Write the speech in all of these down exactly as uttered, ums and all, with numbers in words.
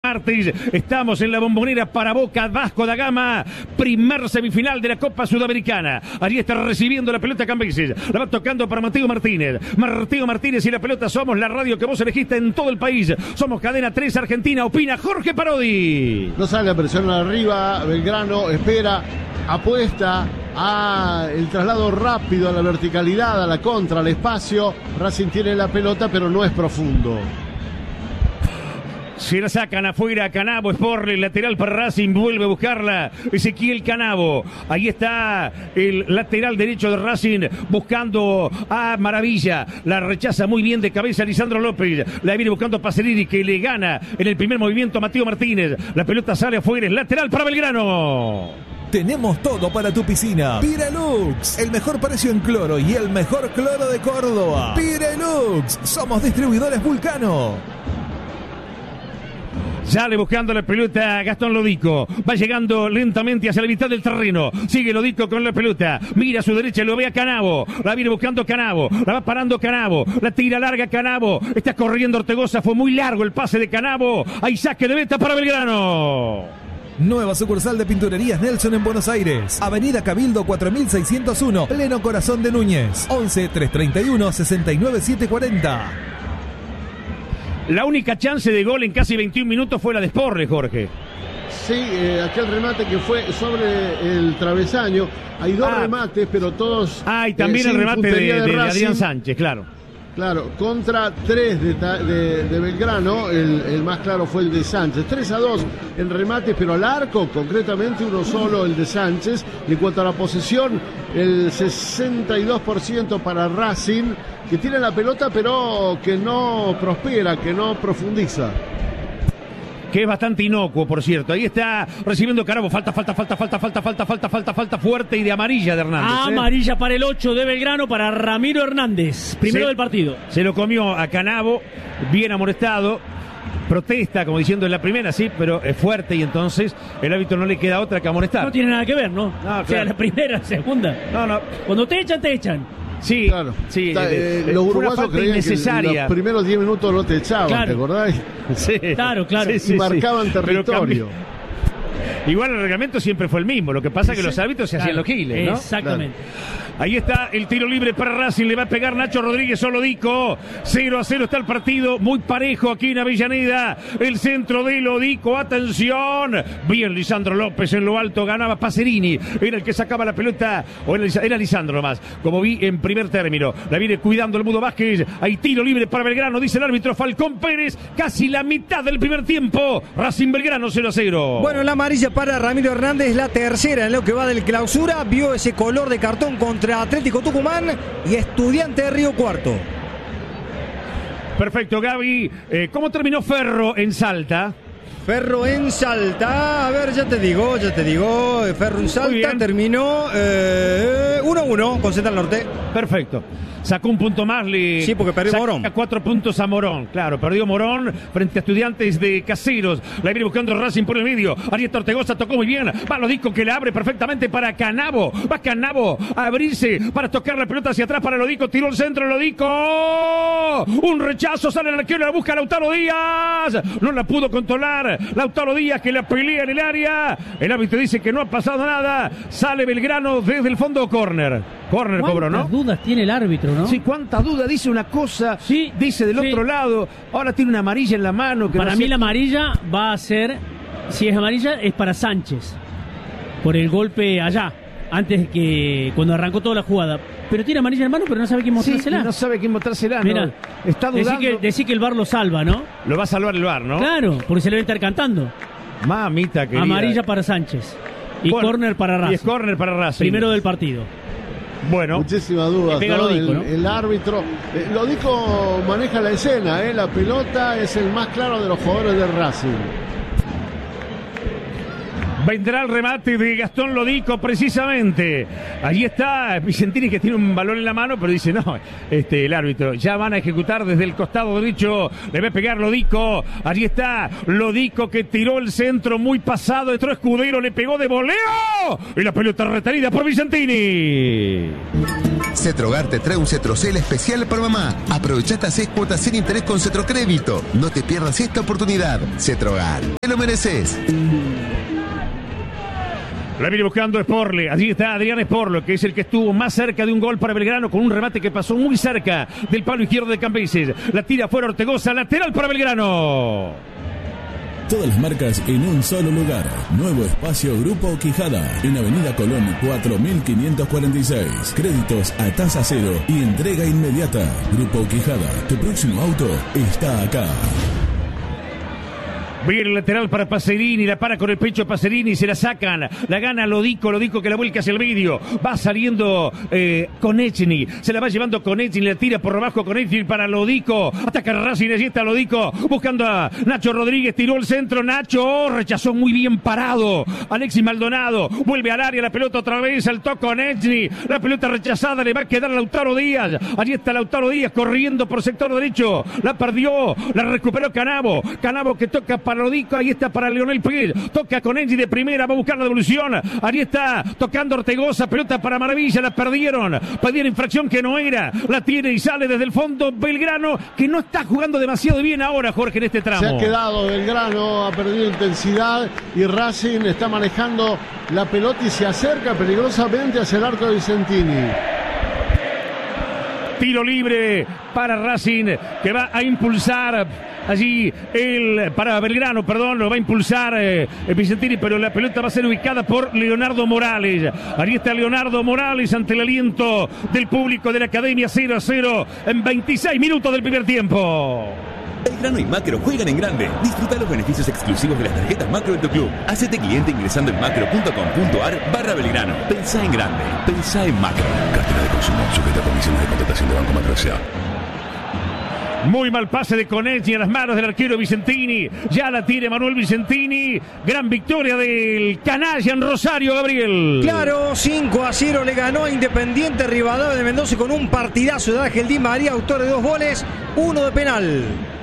martes. Estamos en la Bombonera para Boca, Vasco da Gama, primer semifinal de la Copa Sudamericana. Allí está recibiendo la pelota Cambises, la va tocando para Mateo Martínez. Mateo Martínez y la pelota. Somos la radio que vos elegiste en todo el país. Somos Cadena tres Argentina. Opina Jorge Parodi. No sale la presión arriba, Belgrano espera, apuesta a el traslado rápido, a la verticalidad, a la contra, al espacio. Racing tiene la pelota, pero no es profundo. Se la sacan afuera, Canabo, Sporle, lateral para Racing, vuelve a buscarla Ezequiel Canabo. Ahí está el lateral derecho de Racing buscando a Maravilla. La rechaza muy bien de cabeza Lisandro López. La viene buscando Pacerini, que le gana en el primer movimiento a Mateo Martínez. La pelota sale afuera, es lateral para Belgrano. Tenemos todo para tu piscina. Pirelux, el mejor precio en cloro y el mejor cloro de Córdoba. Pirelux, somos distribuidores Vulcano. Sale buscando la pelota Gastón Lodico. Va llegando lentamente hacia la mitad del terreno. Sigue Lodico con la pelota. Mira a su derecha, lo ve a Canabo. La viene buscando Canabo. La va parando Canabo. La tira larga Canabo. Está corriendo Ortegoza. Fue muy largo el pase de Canabo. Hay saque de meta para Belgrano. Nueva sucursal de Pinturerías Nelson en Buenos Aires. Avenida Cabildo cuatro mil seiscientos uno. Pleno Corazón de Núñez. once, trescientos treinta y uno, sesenta y nueve, setecientos cuarenta. La única chance de gol en casi veintiún minutos fue la de Sporle, Jorge. Sí, eh, aquel remate que fue sobre el travesaño. Hay dos ah, remates, pero todos... Ah, y también eh, el remate de, de, de, de Adrián Sánchez, claro. Claro, contra tres de, de, de Belgrano, el, el más claro fue el de Sánchez. tres a dos en remates, pero al arco, concretamente uno solo, el de Sánchez. En cuanto a la posesión, el sesenta y dos por ciento para Racing, que tiene la pelota, pero que no prospera, que no profundiza. Que es bastante inocuo, por cierto. Ahí está recibiendo Canabo. Falta, falta, falta, falta, falta, falta, falta, falta, falta fuerte y de amarilla de Hernández. ¿eh? Amarilla para el ocho de Belgrano, para Ramiro Hernández. Primero se, del partido. Se lo comió a Canabo, bien amonestado. Protesta, como diciendo en la primera, sí, pero es fuerte y entonces el árbitro no le queda otra que amonestar. No tiene nada que ver, ¿no? no claro. O sea, la primera, la segunda. No, no. Cuando te echan, te echan. Sí, claro. Sí, Está, eh, los uruguayos creían que los primeros diez minutos no te echaban, claro. ¿Te acordás? Sí, claro, claro. Sí, sí, y marcaban sí. territorio. Igual el reglamento siempre fue el mismo, lo que pasa es que sí, los árbitros se claro. hacían los giles, ¿no? Exactamente. Claro. Ahí está el tiro libre para Racing, le va a pegar Nacho Rodríguez o Lodico. cero a cero está el partido, muy parejo aquí en Avellaneda. El centro de Lodico, atención. Bien Lisandro López en lo alto, ganaba Pacerini. Era el que sacaba la pelota, o era, era Lisandro más, como vi en primer término. La viene cuidando el Mudo Vázquez. Hay tiro libre para Belgrano, dice el árbitro Falcón Pérez. Casi la mitad del primer tiempo. Racing Belgrano cero a cero. Bueno, la amarilla para Ramiro Hernández, la tercera en lo que va del clausura. Vio ese color de cartón contra Atlético Tucumán y Estudiante de Río Cuarto. Perfecto, Gaby. Eh, ¿Cómo terminó Ferro en Salta? Ferro en Salta, a ver, ya te digo, ya te digo. Ferro en Salta terminó eh, uno a uno con Central Norte. Perfecto. Sacó un punto más. Le sí, porque perdió Morón. Cuatro puntos a Morón. Claro, perdió Morón frente a Estudiantes de Caseros. La viene buscando Racing por el medio. Arieta Ortegoza tocó muy bien. Va Lodico que la abre perfectamente para Canabo. Va Canabo a abrirse para tocar la pelota hacia atrás para Lodico. Tiró el centro Lodico. Un rechazo. Sale el arquero. La busca Lautaro Díaz. No la pudo controlar. Lautaro Díaz que la pelea en el área. El árbitro dice que no ha pasado nada. Sale Belgrano desde el fondo. Córner. Córner cobró, ¿no? ¿Cuántas dudas tiene el árbitro, no? Sí, cuánta duda. Dice una cosa, sí, dice del sí. otro lado. Ahora tiene una amarilla en la mano. Que para no mí sé... la amarilla va a ser, si es amarilla, es para Sánchez. Por el golpe allá, antes de que, cuando arrancó toda la jugada. Pero tiene amarilla en la mano, pero no sabe quién mostrársela. Sí, no sabe quién mostrársela. Mira, no. Está dudando. Decí que, decí que el V A R lo salva, ¿no? Lo va a salvar el V A R, ¿no? Claro, porque se le va a estar cantando. Mamita querida. Amarilla para Sánchez. Y bueno, córner para Racing. Y es córner para Racing. Primero del partido. Bueno, muchísimas dudas, ¿no? Lodico, el, ¿no? el árbitro eh, Lodico maneja la escena, ¿eh? La pelota es el más claro de los jugadores de Racing. Vendrá el remate de Gastón Lodico precisamente. Allí está Vicentini que tiene un balón en la mano, pero dice no, este, el árbitro, ya van a ejecutar desde el costado derecho, le va a pegar Lodico. Allí está Lodico que tiró el centro muy pasado, entró Escudero, le pegó de voleo y la pelota retenida por Vicentini. Cetrogar te trae un Cetrocel especial para mamá. Aprovecha estas seis cuotas sin interés con Cetrocrédito. No te pierdas esta oportunidad. Cetrogar, te lo mereces. La viene buscando Sporle. Allí está Adrián Sporle, que es el que estuvo más cerca de un gol para Belgrano, con un remate que pasó muy cerca del palo izquierdo de Cambeses. La tira fuera Ortegoza, lateral para Belgrano. Todas las marcas en un solo lugar. Nuevo espacio Grupo Quijada. En Avenida Colón cuatro mil quinientos cuarenta y seis. Créditos a tasa cero y entrega inmediata. Grupo Quijada. Tu próximo auto está acá. Viene el lateral para Pacerini, la para con el pecho Pacerini, se la sacan, la gana Lodico, Lodico que la vuelca hacia el medio, va saliendo eh, Konechny, se la va llevando Konechny, la tira por abajo Konechny para Lodico, ataca Racing, allí está Lodico, buscando a Nacho Rodríguez, tiró el centro, Nacho, rechazó muy bien parado, Alexis Maldonado, vuelve al área, la pelota otra vez, saltó Konechny, la pelota rechazada, le va a quedar a Lautaro Díaz, allí está Lautaro Díaz corriendo por sector derecho, la perdió, la recuperó Canavo, Canavo que toca para Lodico, ahí está para Leonel Pérez, toca con Engie de primera, va a buscar la devolución, ahí está tocando Ortegoza, pelota para Maravilla, la perdieron, pedían infracción que no era, la tiene y sale desde el fondo Belgrano, que no está jugando demasiado bien ahora, Jorge, en este tramo. Se ha quedado Belgrano, ha perdido intensidad y Racing está manejando la pelota y se acerca peligrosamente hacia el arco de Vicentini. Tiro libre para Racing, que va a impulsar allí el para Belgrano, perdón, lo va a impulsar eh, Vicentini, pero la pelota va a ser ubicada por Leonardo Morales. Ahí está Leonardo Morales ante el aliento del público de la Academia. Cero a cero en veintiséis minutos del primer tiempo. Belgrano y Macro juegan en grande. Disfruta los beneficios exclusivos de las tarjetas Macro de tu club. Hacete cliente ingresando en macro punto com punto ar barra Belgrano. Pensá en grande. Pensá en Macro. Cartera de consumo. Sujeta a condiciones de contratación de Banco Macro S A. Muy mal pase de Konechny a las manos del arquero Vicentini. Ya la tiene Manuel Vicentini. Gran victoria del canalla en Rosario, Gabriel. Claro, cinco a cero le ganó a Independiente Rivadavia de Mendoza con un partidazo de Ángel Di María, autor de dos goles, uno de penal.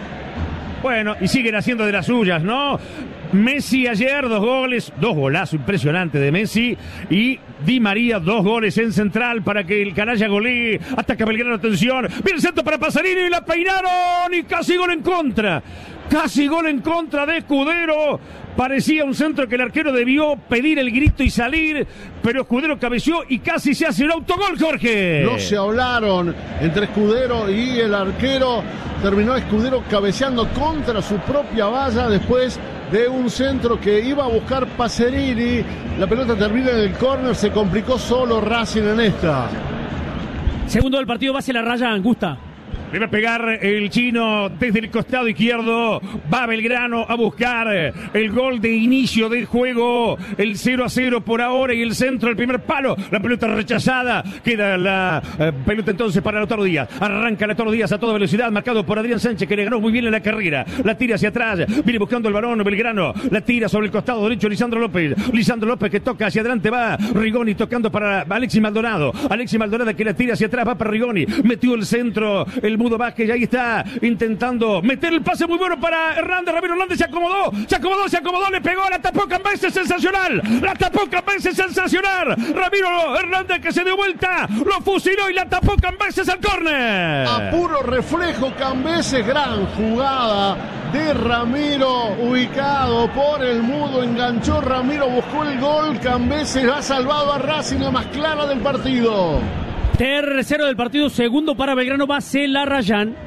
Bueno, y siguen haciendo de las suyas, ¿no? Messi ayer, dos goles, dos golazos impresionantes de Messi. Y Di María, dos goles en central para que el canalla golee. Ataca Belgrano, atención. Viene el centro para Pasarini y la peinaron. Y casi gol en contra. Casi gol en contra de Escudero. Parecía un centro que el arquero debió pedir el grito y salir, pero Escudero cabeció y casi se hace un autogol, Jorge. No se hablaron entre Escudero y el arquero. Terminó Escudero cabeceando contra su propia valla después de un centro que iba a buscar Pacerini. La pelota termina en el córner, se complicó solo Racing en esta. Segundo del partido, va hacia la raya, Angusta. Le va a pegar el chino desde el costado izquierdo. Va Belgrano a buscar el gol de inicio del juego. El cero a cero por ahora y el centro, el primer palo. La pelota rechazada. Queda la eh, pelota entonces para Lautaro Díaz. Arranca Lautaro Díaz a toda velocidad, marcado por Adrián Sánchez, que le ganó muy bien en la carrera. La tira hacia atrás. Viene buscando el balón Belgrano. La tira sobre el costado derecho Lisandro López. Lisandro López que toca hacia adelante. Va Rigoni tocando para Alexis Maldonado. Alexis Maldonado que la tira hacia atrás. Va para Rigoni. Metió el centro. El Mudo Vázquez, ahí está intentando meter el pase muy bueno para Hernández. Ramiro Hernández se acomodó, se acomodó, se acomodó, le pegó, la tapó Cambeses, sensacional, la tapó Cambeses, sensacional. Ramiro Hernández que se dio vuelta, lo fusiló y la tapó Cambeses al córner. A puro reflejo Cambeses, gran jugada de Ramiro, ubicado por el Mudo, enganchó Ramiro, buscó el gol, Cambeses ha salvado a Racing, la más clara del partido. Tercero del partido, segundo para Belgrano, va Celarrayán.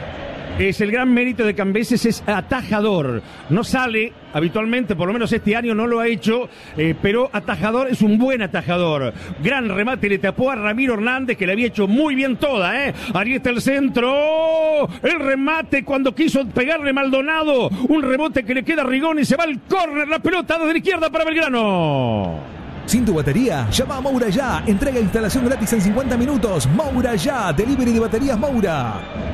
Es el gran mérito de Cambeses, es atajador. No sale habitualmente, por lo menos este año no lo ha hecho, eh, pero atajador, es un buen atajador. Gran remate, le tapó a Ramiro Hernández, que le había hecho muy bien toda, ¿eh? Ahí está el centro, el remate cuando quiso pegarle Maldonado, un rebote que le queda a Rigoni, se va al córner, la pelota desde la izquierda para Belgrano. Sin tu batería, llama a Moura Ya. Entrega e instalación gratis en cincuenta minutos. Moura Ya. Delivery de baterías Moura.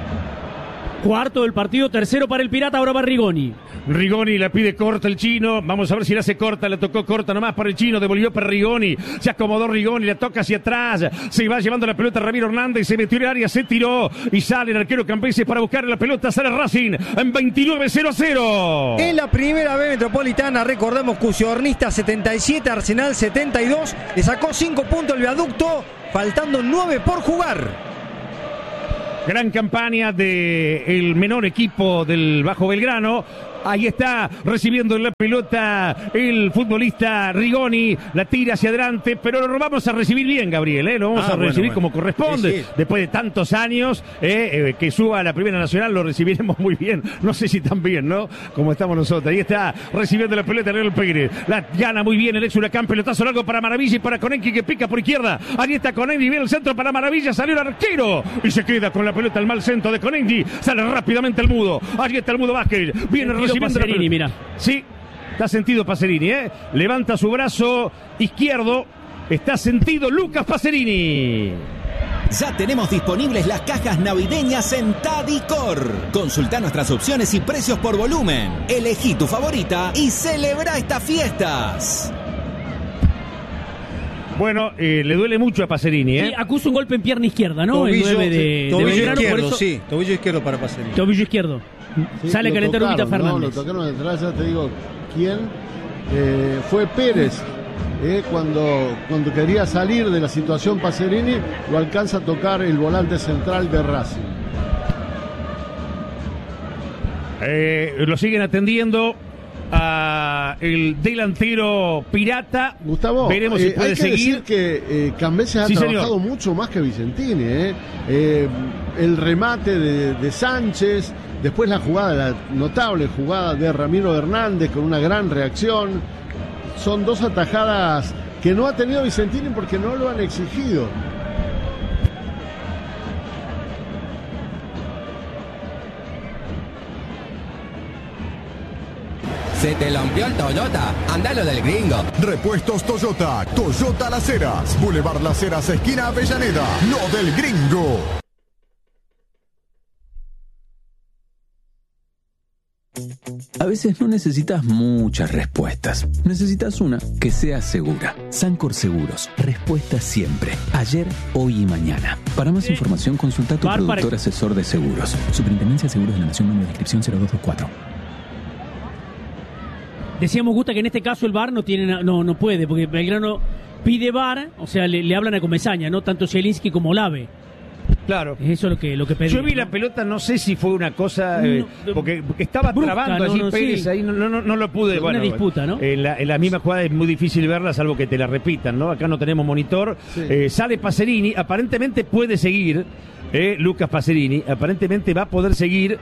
Cuarto del partido, tercero para el Pirata, ahora va Rigoni. Rigoni la pide corta el chino, vamos a ver si la hace corta, la tocó corta nomás para el chino, devolvió para Rigoni, se acomodó Rigoni, la toca hacia atrás, se va llevando la pelota Ramiro Hernández, se metió en el área, se tiró y sale el arquero Cambeses para buscar la pelota, sale Racing en veintinueve cero a cero. En la primera B metropolitana, recordemos, Cuciornista setenta y siete, Arsenal setenta y dos, le sacó cinco puntos el Viaducto. faltando nueve por jugar. Gran campaña del menor equipo del Bajo Belgrano. Ahí está recibiendo la pelota el futbolista Rigoni, la tira hacia adelante, pero lo vamos a recibir bien, Gabriel, ¿eh? Lo vamos Ah, a bueno, recibir bueno. como corresponde. Sí, sí. Después de tantos años, eh, eh, que suba a la Primera Nacional, lo recibiremos muy bien. No sé si tan bien, ¿no? Como estamos nosotros. Ahí está recibiendo la pelota Ariel Pérez. La gana muy bien el ex Huracán, pelotazo largo para Maravilla y para Conenqui que pica por izquierda. Ahí está Conenqui, viene el centro para Maravilla, salió el arquero y se queda con la pelota el mal centro de Conenqui. Sale rápidamente el Mudo. Ahí está el Mudo Vázquez. Viene Sentido recibiendo la Pacerini, pelota. mira. Sí, está sentido Pacerini, ¿eh? Levanta su brazo izquierdo. Está sentido Lucas Pacerini. Ya tenemos disponibles las cajas navideñas en Tadicor. Consulta nuestras opciones y precios por volumen. Elegí tu favorita y celebra estas fiestas. Bueno, eh, le duele mucho a Pacerini, ¿eh? Sí, acusa un golpe en pierna izquierda, ¿no? Tobillo, el nueve de, de tobillo Belgrano, izquierdo, por eso, sí. Tobillo izquierdo para Pacerini. Tobillo izquierdo. Sí, Sale a lo calentar Ubita tocaron, ¿no? Fernández. Lo tocaron detrás, ya te digo quién. Eh, fue Pérez. Eh, cuando, cuando quería salir de la situación Pacerini, lo alcanza a tocar el volante central de Racing. Eh, lo siguen atendiendo a el delantero pirata. Gustavo, veremos si eh, puede hay que seguir. decir que eh, Cambeses ha Sí, trabajado señor. mucho más que Vicentini. Eh. Eh, el remate de, de Sánchez, después la jugada, la notable jugada de Ramiro Hernández con una gran reacción. Son dos atajadas que no ha tenido Vicentini porque no lo han exigido. Se te lampió el Toyota, andalo del gringo. Repuestos Toyota, Toyota Las Heras, Boulevard Las Heras, esquina Avellaneda, lo del gringo. A veces no necesitas muchas respuestas. Necesitas una que sea segura. Sancor Seguros. Respuesta siempre. Ayer, hoy y mañana. Para más información, consulta a tu Bar, productor para- asesor de seguros. Superintendencia de Seguros de la Nación, número de inscripción cero dos dos cuatro. Decíamos, Gusta, que en este caso el V A R no tiene, no, no puede, porque Belgrano pide V A R, o sea, le, le hablan a Comesaña, ¿no? Tanto Zielinski como Olave. Claro. Es eso lo que, lo que pedí. Yo vi la pelota, no sé si fue una cosa, eh, No, porque, porque estaba brusca, trabando no, allí no, Pérez, sí. ahí no, no, no, no lo pude. Una Bueno, disputa, ¿no? En la, en la misma jugada es muy difícil verla, salvo que te la repitan, ¿no? Acá no tenemos monitor. Sí. Eh, sale Pacerini, aparentemente puede seguir, eh, Lucas Pacerini, aparentemente va a poder seguir.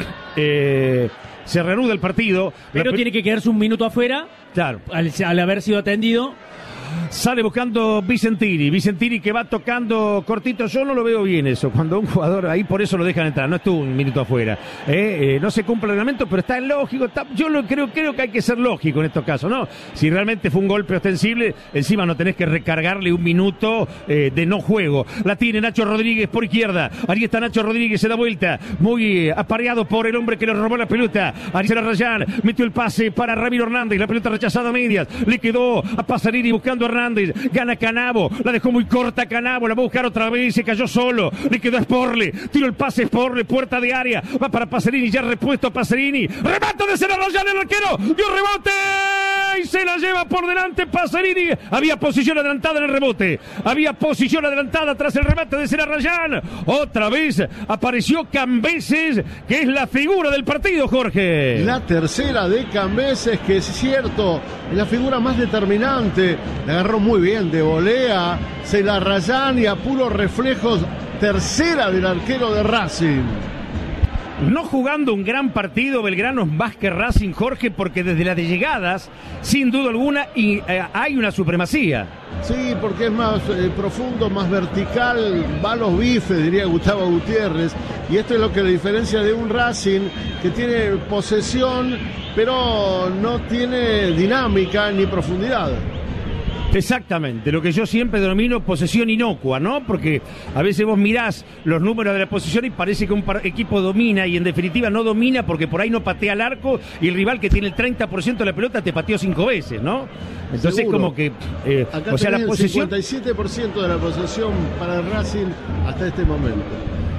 Eh, se reanuda el partido. Pero La- tiene que quedarse un minuto afuera, Claro. al, al haber sido atendido. Sale buscando Vicentini, Vicentini que va tocando cortito, yo no lo veo bien eso, cuando un jugador ahí por eso lo dejan entrar, no estuvo un minuto afuera, eh, eh, no se cumple el reglamento, pero está lógico, está, yo lo creo, creo que hay que ser lógico en estos casos, ¿no? Si realmente fue un golpe ostensible, encima no tenés que recargarle un minuto eh, de no juego. La tiene Nacho Rodríguez por izquierda, ahí está Nacho Rodríguez, se da vuelta, muy eh, apareado por el hombre que le robó la pelota, ahí se la Rayán, metió el pase para Ramiro Hernández, la pelota rechazada a medias, le quedó a Pasarini buscando a Hernández, gana Canavo, la dejó muy corta Canavo, la va a buscar otra vez, se cayó solo, le quedó a Sporle, tiró el pase Sporle, puerta de área, va para Pasarini, ya repuesto a Pasarini, remate de Celarrayán el arquero, dio rebote y se la lleva por delante Pasarini, había posición adelantada en el rebote, había posición adelantada tras el remate de Celarrayán, otra vez apareció Cambeses, que es la figura del partido, Jorge. La tercera de Cambeses, que es cierto, es la figura más determinante. La agarró muy bien de volea, se la rayan y a puros reflejos. Tercera del arquero de Racing. No jugando un gran partido Belgrano más que Racing, Jorge, porque desde las de llegadas, sin duda alguna, y, eh, hay una supremacía. Sí, porque es más eh, profundo, más vertical, va a los bifes, diría Gustavo Gutiérrez. Y esto es lo que le diferencia de un Racing que tiene posesión, pero no tiene dinámica ni profundidad. Exactamente, lo que yo siempre denomino posesión inocua, ¿no? Porque a veces vos mirás los números de la posesión y parece que un par- equipo domina y en definitiva no domina porque por ahí no patea al arco y el rival que tiene el treinta por ciento de la pelota te pateó cinco veces, ¿no? Entonces Seguro. como que, eh, Acá o sea, la tenés posesión... el cincuenta y siete por ciento de la posesión para el Racing hasta este momento.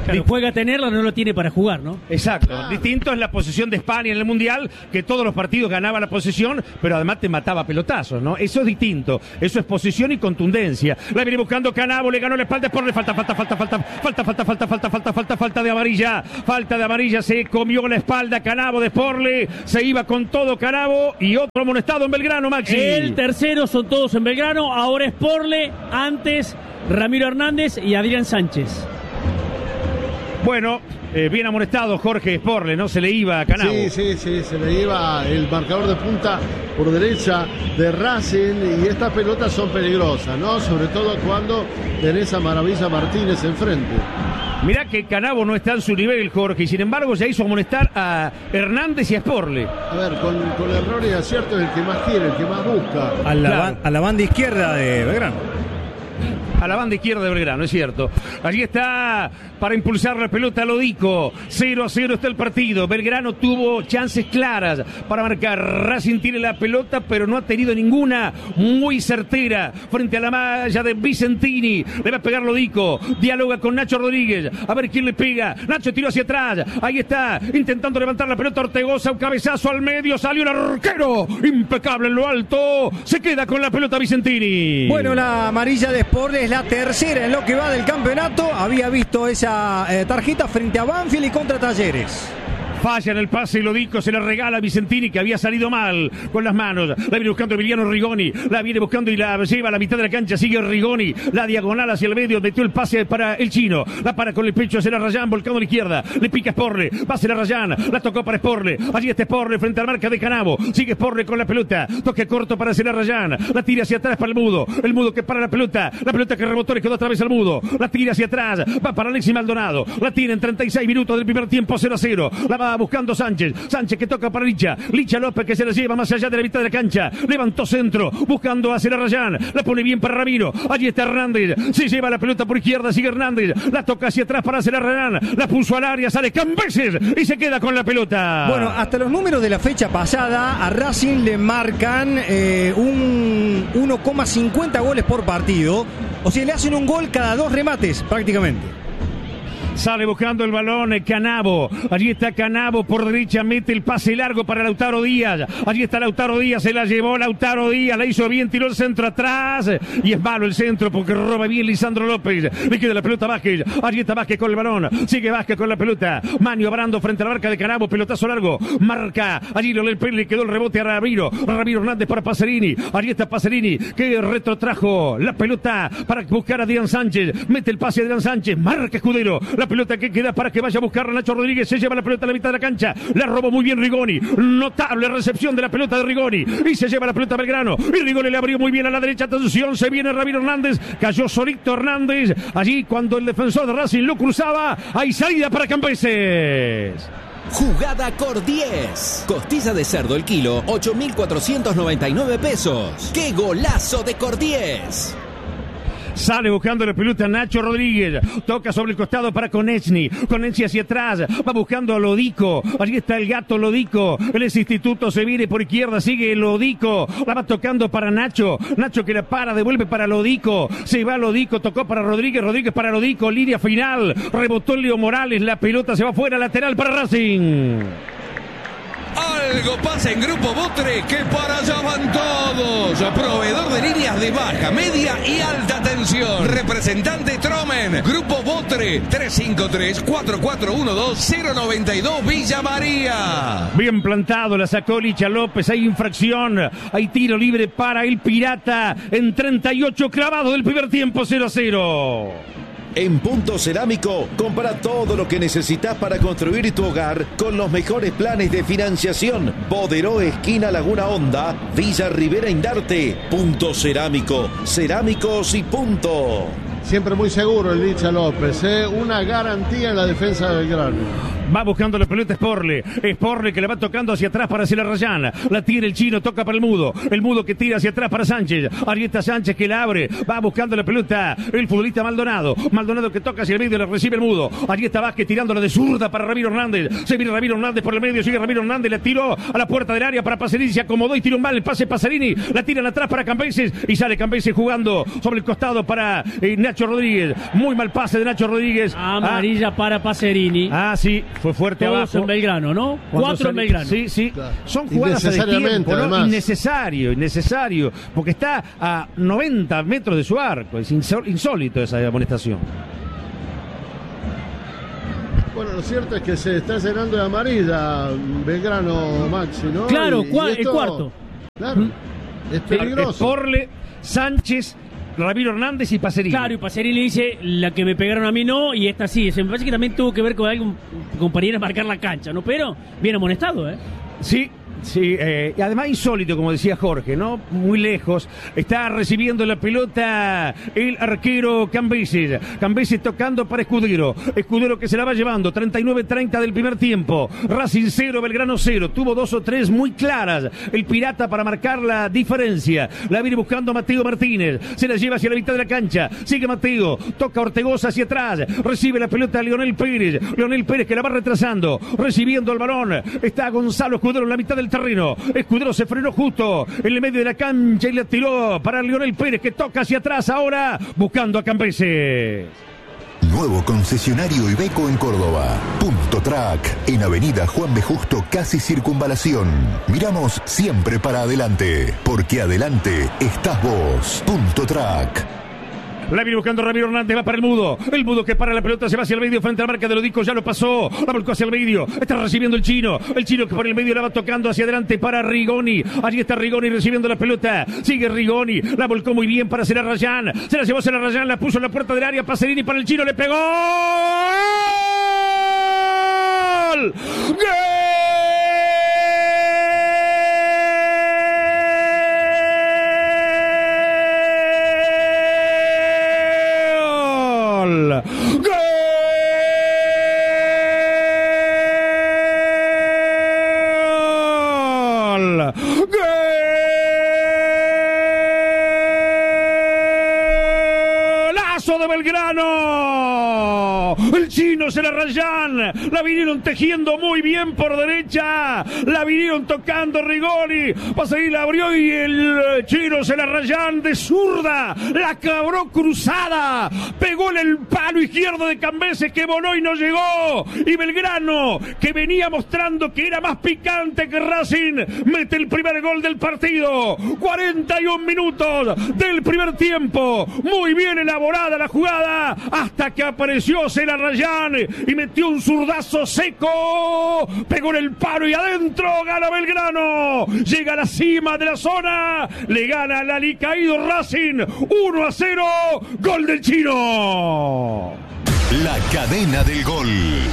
Claro, juega a tenerla, no lo tiene para jugar, ¿no? Exacto. Ah. Distinto es la posesión de España en el Mundial, que todos los partidos ganaba la posesión, pero además te mataba pelotazos, ¿no? Eso es distinto. Eso es posesión y contundencia. La viene buscando Canavo, le ganó la espalda, por le falta, falta, falta, falta, falta, falta, falta, falta, falta, falta, falta de amarilla. Falta de amarilla, se comió la espalda Canavo de Sporle, se iba con todo Canavo y otro amonestado en Belgrano, Maxi. El tercero son todos en Belgrano, ahora Sporle, antes Ramiro Hernández y Adrián Sánchez. Bueno, eh, bien amonestado Jorge Sporle, ¿no? Se le iba a Canavo. Sí, sí, sí, se le iba el marcador de punta por derecha de Racing y estas pelotas son peligrosas, ¿no? Sobre todo cuando tenés a Maravilla Martínez enfrente. Mirá que Canavo no está en su nivel, Jorge, y sin embargo ya hizo amonestar a Hernández y a Sporle. A ver, con, con error y acierto es el que más quiere, el que más busca. A la, claro. a la banda izquierda de Belgrano. A la banda izquierda de Belgrano, es cierto. Allí está para impulsar la pelota Lodico. cero a cero está el partido. Belgrano tuvo chances claras para marcar. Racing tiene la pelota, pero no ha tenido ninguna muy certera frente a la malla de Vicentini. Le va a pegar Lodico. Dialoga con Nacho Rodríguez. A ver quién le pega. Nacho tiró hacia atrás. Ahí está, intentando levantar la pelota Ortegoza. Un cabezazo al medio. Salió el arquero. Impecable en lo alto. Se queda con la pelota Vicentini. Bueno, la amarilla de Sport es la tercera en lo que va del campeonato. Había visto esa eh, tarjeta frente a Banfield y contra Talleres. Falla en el pase y Lodico se la regala a Vicentini, que había salido mal con las manos. La viene buscando Emiliano Rigoni. La viene buscando y la lleva a la mitad de la cancha. Sigue Rigoni. La diagonal hacia el medio. Metió el pase para el chino. La para con el pecho hacia la Rayán, volcando a la izquierda. Le pica Sporle. Va hacia la Rayán. La tocó para Sporle. Allí está Sporle frente a la marca de Canavo. Sigue Sporle con la pelota. Toque corto para hacia la Rayán. La tira hacia atrás para el Mudo. El Mudo que para la pelota. La pelota que rebotó le quedó otra vez al Mudo. La tira hacia atrás. Va para Alexis Maldonado. La tira en treinta y seis minutos del primer tiempo, cero a cero. La va buscando Sánchez. Sánchez que toca para Licha. Licha López que se la lleva más allá de la mitad de la cancha. Levantó centro. Buscando hacia la Rayán. La pone bien para Ramiro. Allí está Hernández. Se lleva la pelota por izquierda. Sigue Hernández. La toca hacia atrás para hacer la Rayán. La puso al área. Sale Cambeses. Y se queda con la pelota. Bueno, hasta los números de la fecha pasada a Racing le marcan eh, un uno coma cincuenta goles por partido. O sea, le hacen un gol cada dos remates prácticamente. Sale buscando el balón Canavo. Allí está Canavo por derecha. Mete el pase largo para Lautaro Díaz. Allí está Lautaro Díaz. Se la llevó Lautaro Díaz. La hizo bien. Tiró el centro atrás. Y es malo el centro porque roba bien Lisandro López. Le queda la pelota a Vázquez. Allí está Vázquez con el balón. Sigue Vázquez con la pelota. Manio Brando frente a la marca de Canavo. Pelotazo largo. Marca. Allí le quedó el rebote a Ramiro. Ramiro Hernández para Pacerini. Allí está Pacerini que retrotrajo la pelota para buscar a Adrián Sánchez. Mete el pase a Adrián Sánchez. Marca Escudero. La pelota que queda para que vaya a buscar a Nacho Rodríguez. Se lleva la pelota a la mitad de la cancha. La robó muy bien Rigoni. Notable recepción de la pelota de Rigoni. Y se lleva la pelota a Belgrano. Y Rigoni le abrió muy bien a la derecha. Atención, se viene Ramiro Hernández. Cayó solito Hernández. Allí cuando el defensor de Racing lo cruzaba. Hay salida para Cambeses. Jugada Cor diez. Costilla de cerdo el kilo, ocho mil cuatrocientos noventa y nueve pesos. ¡Qué golazo de Cor diez! Sale buscando la pelota Nacho Rodríguez. Toca sobre el costado para Konechny. Konechny hacia atrás. Va buscando a Lodico. Allí está el gato Lodico. El instituto se viene por izquierda. Sigue Lodico. La va tocando para Nacho. Nacho que la para. Devuelve para Lodico. Se va Lodico. Tocó para Rodríguez. Rodríguez para Lodico. Línea final. Rebotó Leo Morales. La pelota se va fuera. Lateral para Racing. Algo pasa en Grupo Botre que para allá van todos. Proveedor de líneas de baja, media y alta tensión. Representante Tromen. Grupo Botre tres cinco tres, cuatro cuatro uno dos, cero nueve dos Villa María. Bien plantado, la sacó Licha López. Hay infracción. Hay tiro libre para el Pirata. En treinta y ocho clavado del primer tiempo, cero a cero. En Punto Cerámico, compra todo lo que necesitas para construir tu hogar con los mejores planes de financiación. Boderó, esquina Laguna Honda, Villa Rivera Indarte. Punto Cerámico, cerámicos y punto. Siempre muy seguro el Licha López, ¿eh? Una garantía en la defensa del Belgrano. Va buscando la pelota Sporle. Sporle que le va tocando hacia atrás para hacer la Rayán. La tira el chino, toca para el mudo. El mudo que tira hacia atrás para Sánchez. Ahí está Sánchez que la abre. Va buscando la pelota el futbolista Maldonado. Maldonado que toca hacia el medio, le recibe el mudo. Allí está Vázquez tirándola de zurda para Ramiro Hernández. Se viene Ramiro Hernández por el medio. Sigue Ramiro Hernández. La tiró a la puerta del área para Pacerini. Se acomodó y tiró un mal el pase Pacerini. La tiran atrás para Cambeses. Y sale Cambeses jugando sobre el costado para eh, Nacho Rodríguez. Muy mal pase de Nacho Rodríguez. Amarilla ah. para Pacerini. Ah, sí. Fue fuerte Todos abajo. en Belgrano, ¿no? Cuando Cuatro en Belgrano. Sí, sí. Claro. Son jugadas de tiempo, ¿no? Innecesario, innecesario. Porque está a noventa metros de su arco. Es insólito esa amonestación. Bueno, lo cierto es que se está llenando de amarilla Belgrano, Maxi, ¿no? Claro, y, cua y esto, el cuarto. Claro, ¿Mm? es peligroso. Porle, Sánchez, Ramiro Hernández y Pacerini. Claro, y Pacerini dice, la que me pegaron a mí no, y esta sí. Se me parece que también tuvo que ver con algo, con para ir a marcar la cancha, ¿no? Pero bien amonestado, ¿eh? Sí. Sí, eh, y además insólito, como decía Jorge, ¿no? Muy lejos. Está recibiendo la pelota el arquero Cambeses. Cambeses tocando para Escudero. Escudero que se la va llevando. treinta y nueve treinta del primer tiempo. Racing cero, Belgrano cero. Tuvo dos o tres muy claras. El Pirata para marcar la diferencia. La viene buscando Mateo Martínez. Se la lleva hacia la mitad de la cancha. Sigue Mateo. Toca Ortegoza hacia atrás. Recibe la pelota Leonel Pérez. Leonel Pérez que la va retrasando. Recibiendo el balón. Está Gonzalo Escudero en la mitad del terreno. Escudero se frenó justo en el medio de la cancha y la tiró para Leonel Pérez que toca hacia atrás ahora buscando a Cambeses. Nuevo concesionario Iveco en Córdoba. Punto Track en Avenida Juan B. Justo, casi Circunvalación. Miramos siempre para adelante, porque adelante estás vos. Punto Track. La viene buscando Ramiro Hernández, va para el mudo. El mudo que para la pelota, se va hacia el medio frente a la marca de Lodico, ya lo pasó. La volcó hacia el medio. Está recibiendo el chino. El chino que por el medio la va tocando hacia adelante para Rigoni. Allí está Rigoni recibiendo la pelota. Sigue Rigoni. La volcó muy bien para Cera Rayán. Se la llevó Cera Rayán, la puso en la puerta del área. Pacerini para el chino, le pegó. ¡Gol! ¡Gol! De Belgrano, el chino Cera Rayán, la vinieron tejiendo muy bien por derecha, la vinieron tocando Rigoni, Pacerini la abrió y el chino Cera Rayán de zurda, la cabró cruzada, pegó en el palo izquierdo de Cambeses que voló y no llegó, y Belgrano, que venía mostrando que era más picante que Racing, mete el primer gol del partido, cuarenta y un minutos del primer tiempo, muy bien elaborada la jugada hasta que apareció Cera Rayán y metió un zurdazo seco, pegó en el palo y adentro, gana Belgrano, llega a la cima de la zona, le gana al alicaído Racing uno a cero, gol del chino. La cadena del gol.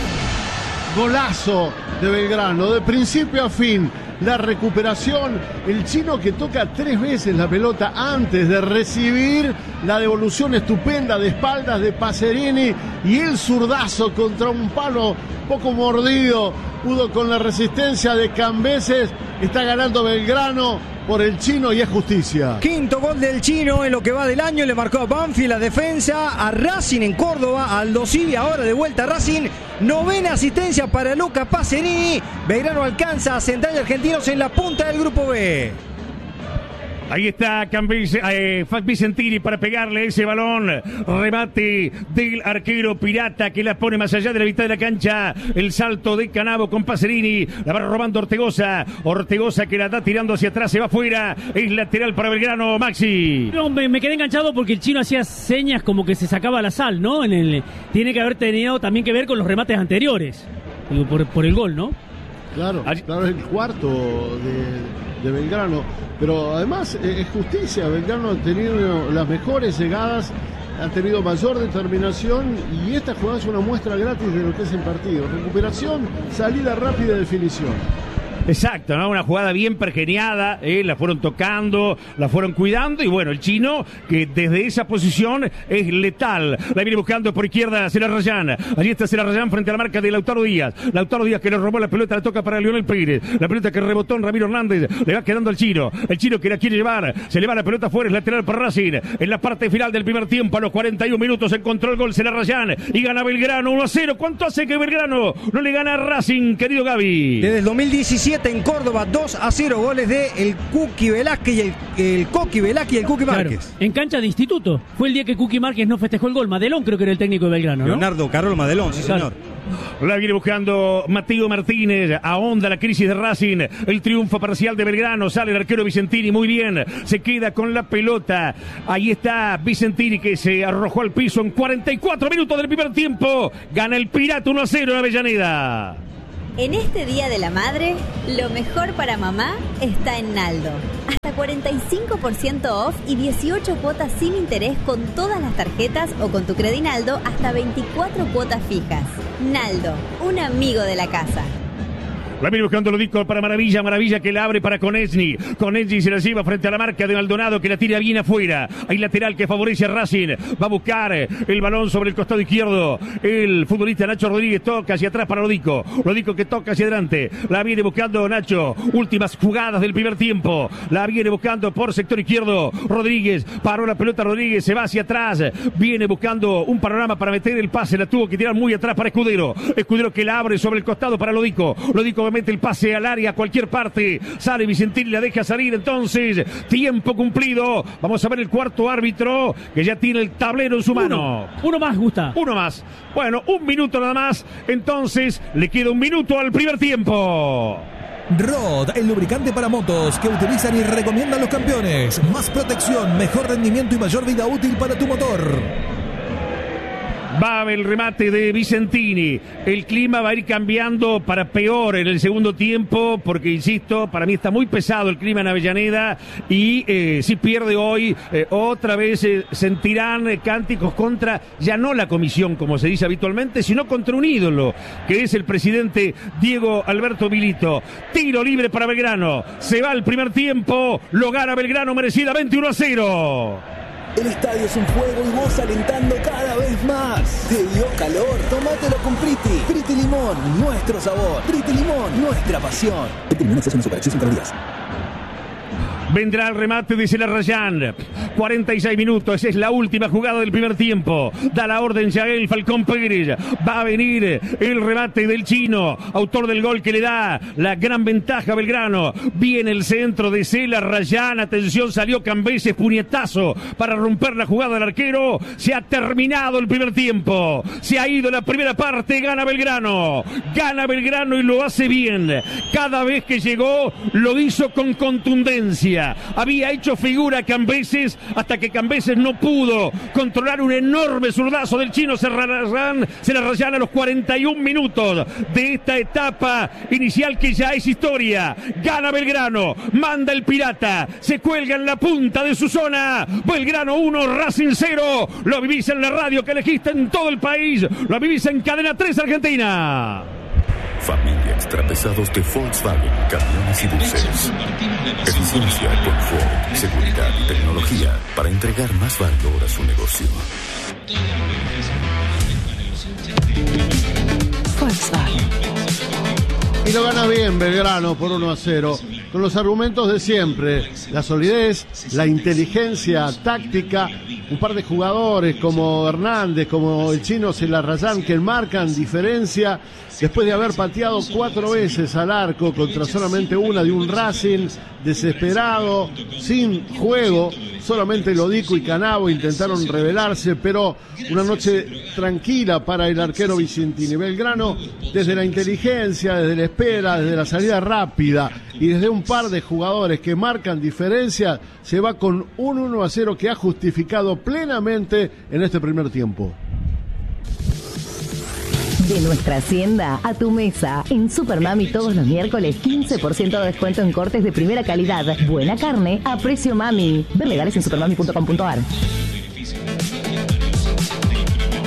Golazo de Belgrano, de principio a fin. La recuperación, el chino que toca tres veces la pelota antes de recibir la devolución estupenda de espaldas de Pacerini y el zurdazo contra un palo poco mordido, pudo con la resistencia de Cambeses. Está ganando Belgrano por el chino y es justicia. Quinto gol del chino en lo que va del año, le marcó a Banfield la defensa, a Racing en Córdoba, Aldo Civi ahora de vuelta a Racing, novena asistencia para Luca Pacerini, Belgrano alcanza a Central Argentinos en la punta del grupo B. Ahí está Cambeses, eh, Vicentini para pegarle ese balón. Remate del arquero Pirata que la pone más allá de la mitad de la cancha. El salto de Canavo con Pacerini. La va robando Ortegoza. Ortegoza que la da tirando hacia atrás, se va afuera. Es lateral para Belgrano, Maxi. No, me, me quedé enganchado porque el chino hacía señas como que se sacaba la sal, ¿no? En el, tiene que haber tenido también que ver con los remates anteriores. Por, por el gol, ¿no? Claro, claro, es el cuarto de, de Belgrano. Pero además eh, es justicia. Belgrano ha tenido las mejores llegadas, ha tenido mayor determinación y esta jugada es una muestra gratis de lo que es el partido. Recuperación, salida rápida, definición. Exacto, ¿no? Una jugada bien pergeniada, eh, la fueron tocando, la fueron cuidando, y bueno, el chino, que desde esa posición es letal. La viene buscando por izquierda Celarrayán. Allí está Celarrayán frente a la marca de Lautaro Díaz. Lautaro Díaz que le robó la pelota, la toca para Lionel Pérez. La pelota que rebotó en Ramiro Hernández, le va quedando al chino. El chino que la quiere llevar, se le va la pelota fuera, es lateral para Racing. En la parte final del primer tiempo, a los cuarenta y un minutos, encontró el gol Celarrayán y gana Belgrano uno a cero. ¿Cuánto hace que Belgrano no le gana a Racing, querido Gaby? Desde el dos mil diecisiete en Córdoba, dos a cero, goles de el Cuqui Velázquez y el, el Coqui Velázquez y el Cuqui Márquez. Claro, en cancha de instituto. Fue el día que Cuqui Márquez no festejó el gol. Madelón creo que era el técnico de Belgrano, ¿no? Leonardo Carol Madelón, sí, claro, señor. La viene buscando Mateo Martínez, ahonda la crisis de Racing, el triunfo parcial de Belgrano, sale el arquero Vicentini, muy bien, se queda con la pelota, ahí está Vicentini que se arrojó al piso en cuarenta y cuatro minutos del primer tiempo, gana el Pirata uno a cero en Avellaneda. En este Día de la Madre, lo mejor para mamá está en Naldo. Hasta cuarenta y cinco por ciento off y dieciocho cuotas sin interés con todas las tarjetas o con tu Credinaldo hasta veinticuatro cuotas fijas. Naldo, un amigo de la casa. La viene buscando Lodico para Maravilla, Maravilla que la abre para Konechny. Konechny se la lleva frente a la marca de Maldonado que la tira bien afuera. Hay lateral que favorece a Racing. Va a buscar el balón sobre el costado izquierdo. El futbolista Nacho Rodríguez toca hacia atrás para Lodico. Lodico que toca hacia adelante. La viene buscando Nacho. Últimas jugadas del primer tiempo. La viene buscando por sector izquierdo. Rodríguez paró la pelota. Rodríguez se va hacia atrás. Viene buscando un panorama para meter el pase. La tuvo que tirar muy atrás para Escudero. Escudero que la abre sobre el costado para Lodico. Lodico mete el pase al área a cualquier parte, sale Vicentini, la deja salir, entonces tiempo cumplido. Vamos a ver el cuarto árbitro que ya tiene el tablero en su uno, mano. Uno más, Gusta. Uno más. Bueno, un minuto nada más, entonces le queda un minuto al primer tiempo. Rod, el lubricante para motos que utilizan y recomiendan los campeones. Más protección, mejor rendimiento y mayor vida útil para tu motor. Va el remate de Vicentini. El clima va a ir cambiando para peor en el segundo tiempo, porque, insisto, para mí está muy pesado el clima en Avellaneda y eh, si pierde hoy, eh, otra vez eh, sentirán eh, cánticos contra, ya no la comisión, como se dice habitualmente, sino contra un ídolo, que es el presidente Diego Alberto Milito. Tiro libre para Belgrano. Se va el primer tiempo, lo gana Belgrano merecidamente uno a cero. El estadio es un fuego y vos alentando cada vez más. ¿Te dio calor? Tómatelo con Priti. Priti Limón, nuestro sabor. Priti Limón, nuestra pasión. Priti Limón es una superacción sin calorías. Vendrá el remate de Celarrayán. cuarenta y seis minutos. Esa es la última jugada del primer tiempo. Da la orden Yael Falcón Pérez. Va a venir el remate del chino, autor del gol que le da la gran ventaja a Belgrano. Viene el centro de Celarrayán. Atención, salió Cambeses, puñetazo para romper la jugada del arquero. Se ha terminado el primer tiempo. Se ha ido la primera parte. Gana Belgrano. Gana Belgrano y lo hace bien. Cada vez que llegó, lo hizo con contundencia. Había hecho figura Cambeses hasta que Cambeses no pudo controlar un enorme zurdazo del chino Celarrayán, Celarrayán a los cuarenta y un minutos de esta etapa inicial que ya es historia. Gana Belgrano, manda el Pirata, se cuelga en la punta de su zona. Belgrano uno, Racing cero. Lo vivís en la radio que elegiste en todo el país. Lo vivís en Cadena tres Argentina. Familia Extrapesados de Volkswagen, camiones y buses. Eficiencia, confort, seguridad y tecnología para entregar más valor a su negocio. Volkswagen. Y lo gana bien Belgrano por uno a cero, con los argumentos de siempre, la solidez, la inteligencia táctica, un par de jugadores como Hernández, como el chino Celarrayán, que marcan diferencia después de haber pateado cuatro veces al arco contra solamente una de un Racing desesperado, sin juego. Solamente Lodico y Canavo intentaron rebelarse, pero una noche tranquila para el arquero Vicentini. Belgrano, desde la inteligencia, desde la espera, desde la salida rápida y desde un par de jugadores que marcan diferencia, se va con un uno a cero que ha justificado plenamente en este primer tiempo. De nuestra hacienda a tu mesa. En Supermami todos los miércoles quince por ciento de descuento en cortes de primera calidad. Buena carne a precio mami. Ver legales en supermami punto com punto ar.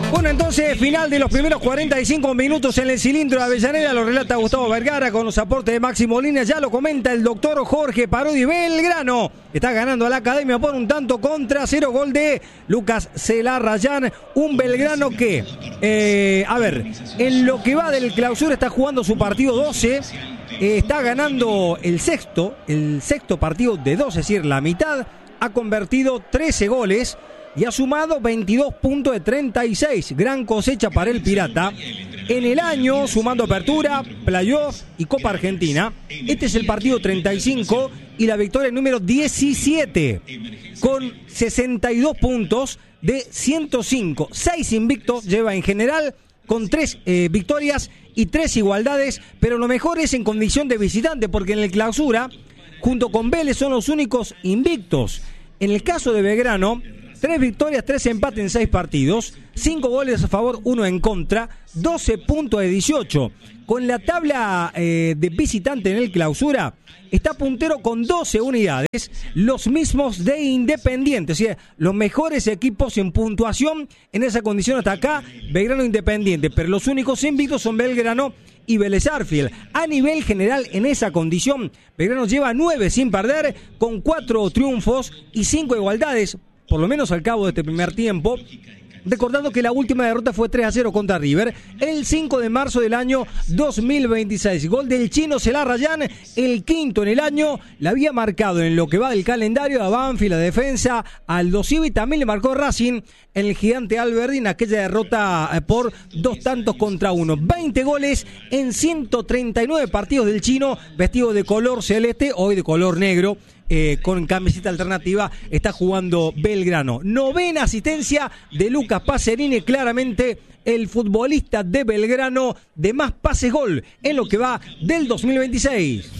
Bueno, entonces, final de los primeros cuarenta y cinco minutos en el cilindro de Avellaneda, lo relata Gustavo Vergara con los aportes de Maxi Molina, ya lo comenta el doctor Jorge Parodi. Belgrano está ganando a la Academia por un tanto contra cero, gol de Lucas Celarrayán, un Belgrano que, eh, a ver, en lo que va del clausura está jugando su partido doce, eh, está ganando el sexto, el sexto partido de doce, es decir, la mitad, ha convertido trece goles, y ha sumado veintidós puntos de treinta y seis. Gran cosecha para el Pirata. En el año, sumando apertura, playoff y Copa Argentina. Este es el partido treinta y cinco y la victoria número diecisiete. Con sesenta y dos puntos de ciento cinco. seis invictos lleva en general, con tres eh, victorias y tres igualdades. Pero lo mejor es en condición de visitante, porque en el clausura, junto con Vélez, son los únicos invictos. En el caso de Belgrano, tres victorias, tres empates en seis partidos, cinco goles a favor, uno en contra, doce puntos de dieciocho. Con la tabla eh, de visitante en el clausura, está puntero con doce unidades, los mismos de Independiente, o sea, los mejores equipos en puntuación en esa condición hasta acá, Belgrano Independiente, pero los únicos invictos son Belgrano y Vélez Arfield. A nivel general, en esa condición, Belgrano lleva nueve sin perder, con cuatro triunfos y cinco igualdades, por lo menos al cabo de este primer tiempo. Recordando que la última derrota fue tres a cero contra River el cinco de marzo del año dos mil veintiséis. Gol del chino Celarrayán, el quinto en el año. La había marcado en lo que va del calendario a Banfield, la defensa, Aldo Civi. También le marcó Racing en el gigante Alberdi en aquella derrota por dos tantos contra uno. veinte goles en ciento treinta y nueve partidos del chino, vestido de color celeste, hoy de color negro. Eh, con camiseta alternativa está jugando Belgrano. Novena asistencia de Lucas Pacerini, claramente el futbolista de Belgrano de más pases gol en lo que va del dos mil veintiséis.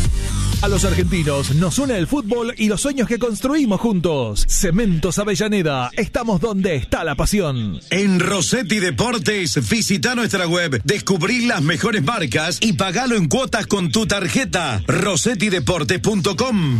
A los argentinos nos une el fútbol y los sueños que construimos juntos. Cementos Avellaneda, estamos donde está la pasión. En Rossetti Deportes, visita nuestra web, descubrí las mejores marcas y pagalo en cuotas con tu tarjeta. rossetti deportes punto com.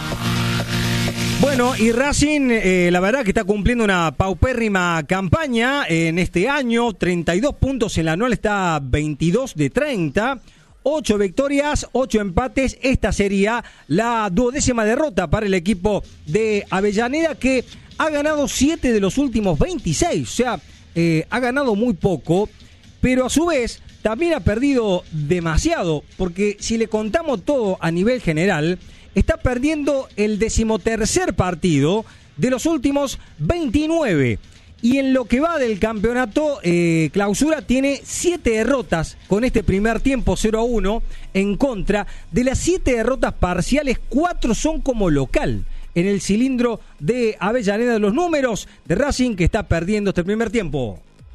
Bueno, y Racing, eh, la verdad que está cumpliendo una paupérrima campaña en este año. treinta y dos puntos en la anual, está veintidós de treinta. ocho victorias, ocho empates. Esta sería la duodécima derrota para el equipo de Avellaneda, que ha ganado siete de los últimos veintiséis. O sea, eh, ha ganado muy poco, pero a su vez también ha perdido demasiado, porque si le contamos todo a nivel general, está perdiendo el decimotercer partido de los últimos veintinueve. Y en lo que va del campeonato, eh, clausura tiene siete derrotas con este primer tiempo cero a uno en contra. De las siete derrotas parciales, cuatro son como local en el cilindro de Avellaneda. Los números de Racing, que está perdiendo este primer tiempo.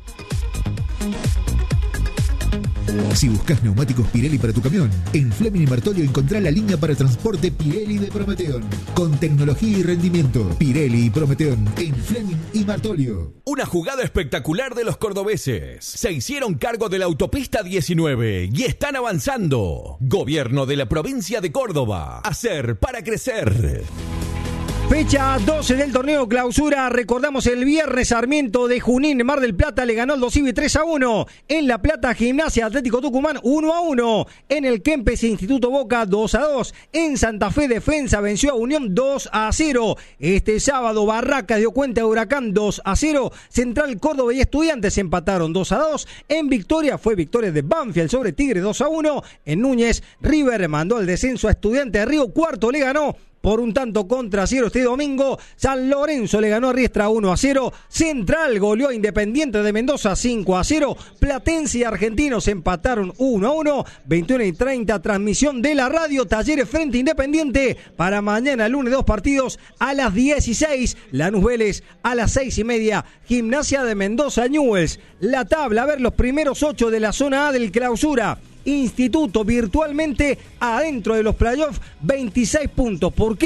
Si buscas neumáticos Pirelli para tu camión, en Fleming y Martolio encontrá la línea para transporte Pirelli de Prometeon. Con tecnología y rendimiento, Pirelli y Prometeon en Fleming y Martolio. Una jugada espectacular de los cordobeses. Se hicieron cargo de la autopista diecinueve y están avanzando. Gobierno de la provincia de Córdoba. Hacer para crecer. Fecha doce del torneo clausura. Recordamos el viernes, Sarmiento de Junín, Mar del Plata, le ganó al Dosivi tres a uno. En La Plata, Gimnasia Atlético Tucumán uno a uno. En el Kempes, Instituto Boca dos a dos. En Santa Fe, Defensa venció a Unión dos a cero. Este sábado, Barracas dio cuenta de Huracán dos a cero. Central Córdoba y Estudiantes empataron dos a dos. En Victoria fue victoria de Banfield sobre Tigre dos a uno. En Núñez, River mandó el descenso a Estudiantes de Río Cuarto, le ganó por un tanto contra cero este domingo. San Lorenzo le ganó a Riestra uno a cero. Central goleó a Independiente de Mendoza cinco a cero. Platense y Argentinos empataron uno a uno. veintiuno y treinta, transmisión de la radio. Talleres frente a Independiente. Para mañana, lunes, dos partidos a las dieciséis. Lanús Vélez a las seis y media. Gimnasia de Mendoza, Newell's. La tabla, a ver los primeros ocho de la zona A del clausura. Instituto virtualmente adentro de los playoffs, veintiséis puntos. ¿Por qué?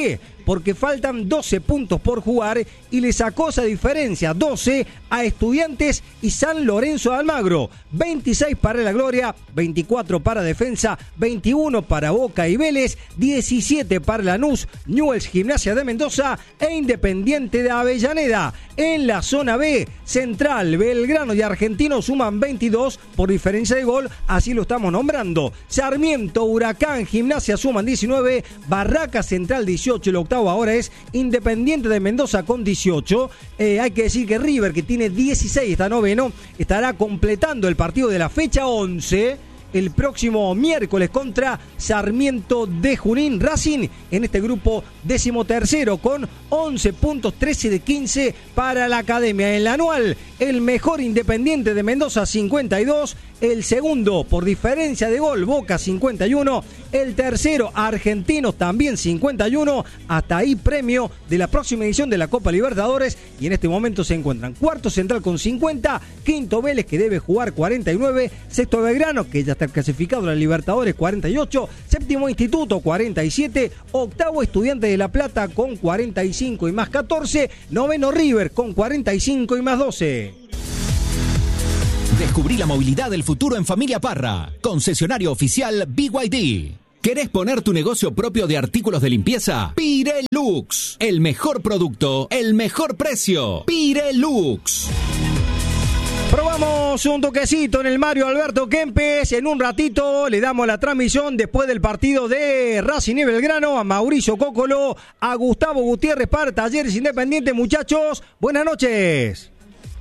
porque faltan doce puntos por jugar y le sacó esa diferencia, doce a Estudiantes y San Lorenzo de Almagro. veintiséis para La Gloria, veinticuatro para Defensa, veintiuno para Boca y Vélez, diecisiete para Lanús, Newell's, Gimnasia de Mendoza e Independiente de Avellaneda. En la zona B, Central, Belgrano y Argentino suman veintidós por diferencia de gol, así lo estamos nombrando. Sarmiento, Huracán, Gimnasia suman diecinueve, Barraca Central dieciocho, el octavo ahora es Independiente de Mendoza con dieciocho. Eh, hay que decir que River, que tiene dieciséis, está noveno, estará completando el partido de la fecha once el próximo miércoles contra Sarmiento de Junín. Racing en este grupo decimotercero con once puntos, trece de quince para la academia. En la anual, el mejor Independiente de Mendoza cincuenta y dos, el segundo por diferencia de gol Boca cincuenta y uno, el tercero Argentinos también cincuenta y uno, hasta ahí premio de la próxima edición de la Copa Libertadores, y en este momento se encuentran cuarto Central con cincuenta, quinto Vélez que debe jugar cuarenta y nueve, sexto Belgrano que ya está clasificado a la Libertadores cuarenta y ocho, séptimo Instituto cuarenta y siete, octavo Estudiante de La Plata con cuarenta y cinco y más catorce, noveno River con cuarenta y cinco y más doce. Descubrí la movilidad del futuro en Familia Parra, concesionario oficial B Y D. ¿Querés poner tu negocio propio de artículos de limpieza? Pirelux, el mejor producto, el mejor precio. Pirelux. Probamos un toquecito en el Mario Alberto Kempes. En un ratito le damos la transmisión después del partido de Racing y Belgrano a Mauricio Cócolo, a Gustavo Gutiérrez para Talleres Independiente. Muchachos, buenas noches.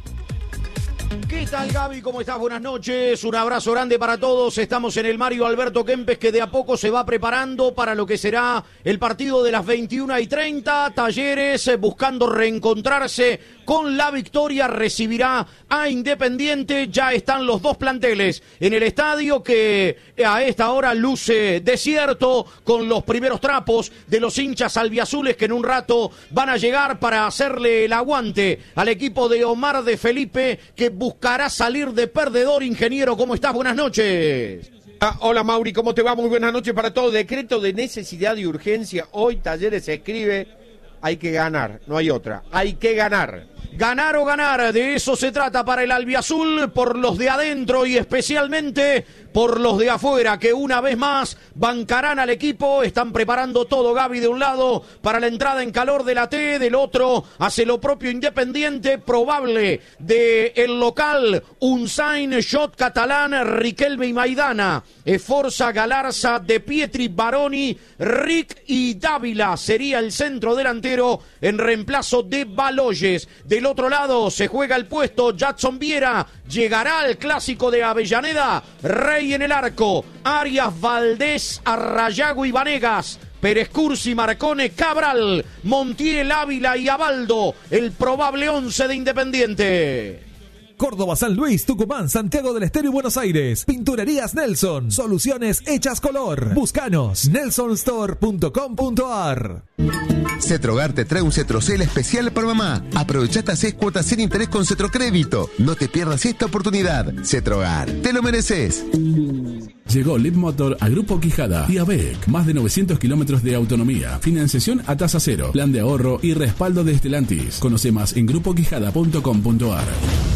¿Qué tal, Gaby? ¿Cómo estás? Buenas noches. Un abrazo grande para todos. Estamos en el Mario Alberto Kempes, que de a poco se va preparando para lo que será el partido de las veintiuna y treinta. Talleres, buscando reencontrarse con la victoria, recibirá a Independiente. Ya están los dos planteles en el estadio, que a esta hora luce desierto, con los primeros trapos de los hinchas albiazules que en un rato van a llegar para hacerle el aguante al equipo de Omar de Felipe, que buscará salir de perdedor. Ingeniero, ¿cómo estás? Buenas noches. Ah, hola Mauri, ¿cómo te va? Muy buenas noches para todos. Decreto de necesidad y urgencia. Hoy Talleres se escribe, hay que ganar, no hay otra, hay que ganar. Ganar o ganar, de eso se trata para el albiazul, por los de adentro y especialmente por los de afuera, que una vez más bancarán al equipo. Están preparando todo, Gaby, de un lado para la entrada en calor de la T, del otro hace lo propio Independiente, probable de el local, Unzain, Shot Catalán, Riquelme y Maidana, Forza, Galarza, De Pietri, Baroni, Rick y Dávila sería el centro delantero en reemplazo de Baloyes. Del otro lado se juega el puesto Jackson Viera, llegará al clásico de Avellaneda, Rey en el arco, Arias, Valdés, Arrayago y Vanegas, Pérez Cursi, Marcone, Cabral, Montiel, Ávila y Abaldo, el probable once de Independiente. Córdoba, San Luis, Tucumán, Santiago del Estero y Buenos Aires. Pinturerías Nelson. Soluciones hechas color. Búscanos. nelson store punto com punto a r. Cetrogar te trae un Cetrocel especial para mamá. Aprovechate a seis cuotas sin interés con Cetrocrédito. No te pierdas esta oportunidad. Cetrogar, te lo mereces. Llegó Leadmotor a Grupo Quijada y a B E C. Más de novecientos kilómetros de autonomía, financiación a tasa cero, plan de ahorro y respaldo de Stellantis. Conoce más en grupo quijada punto com punto a r.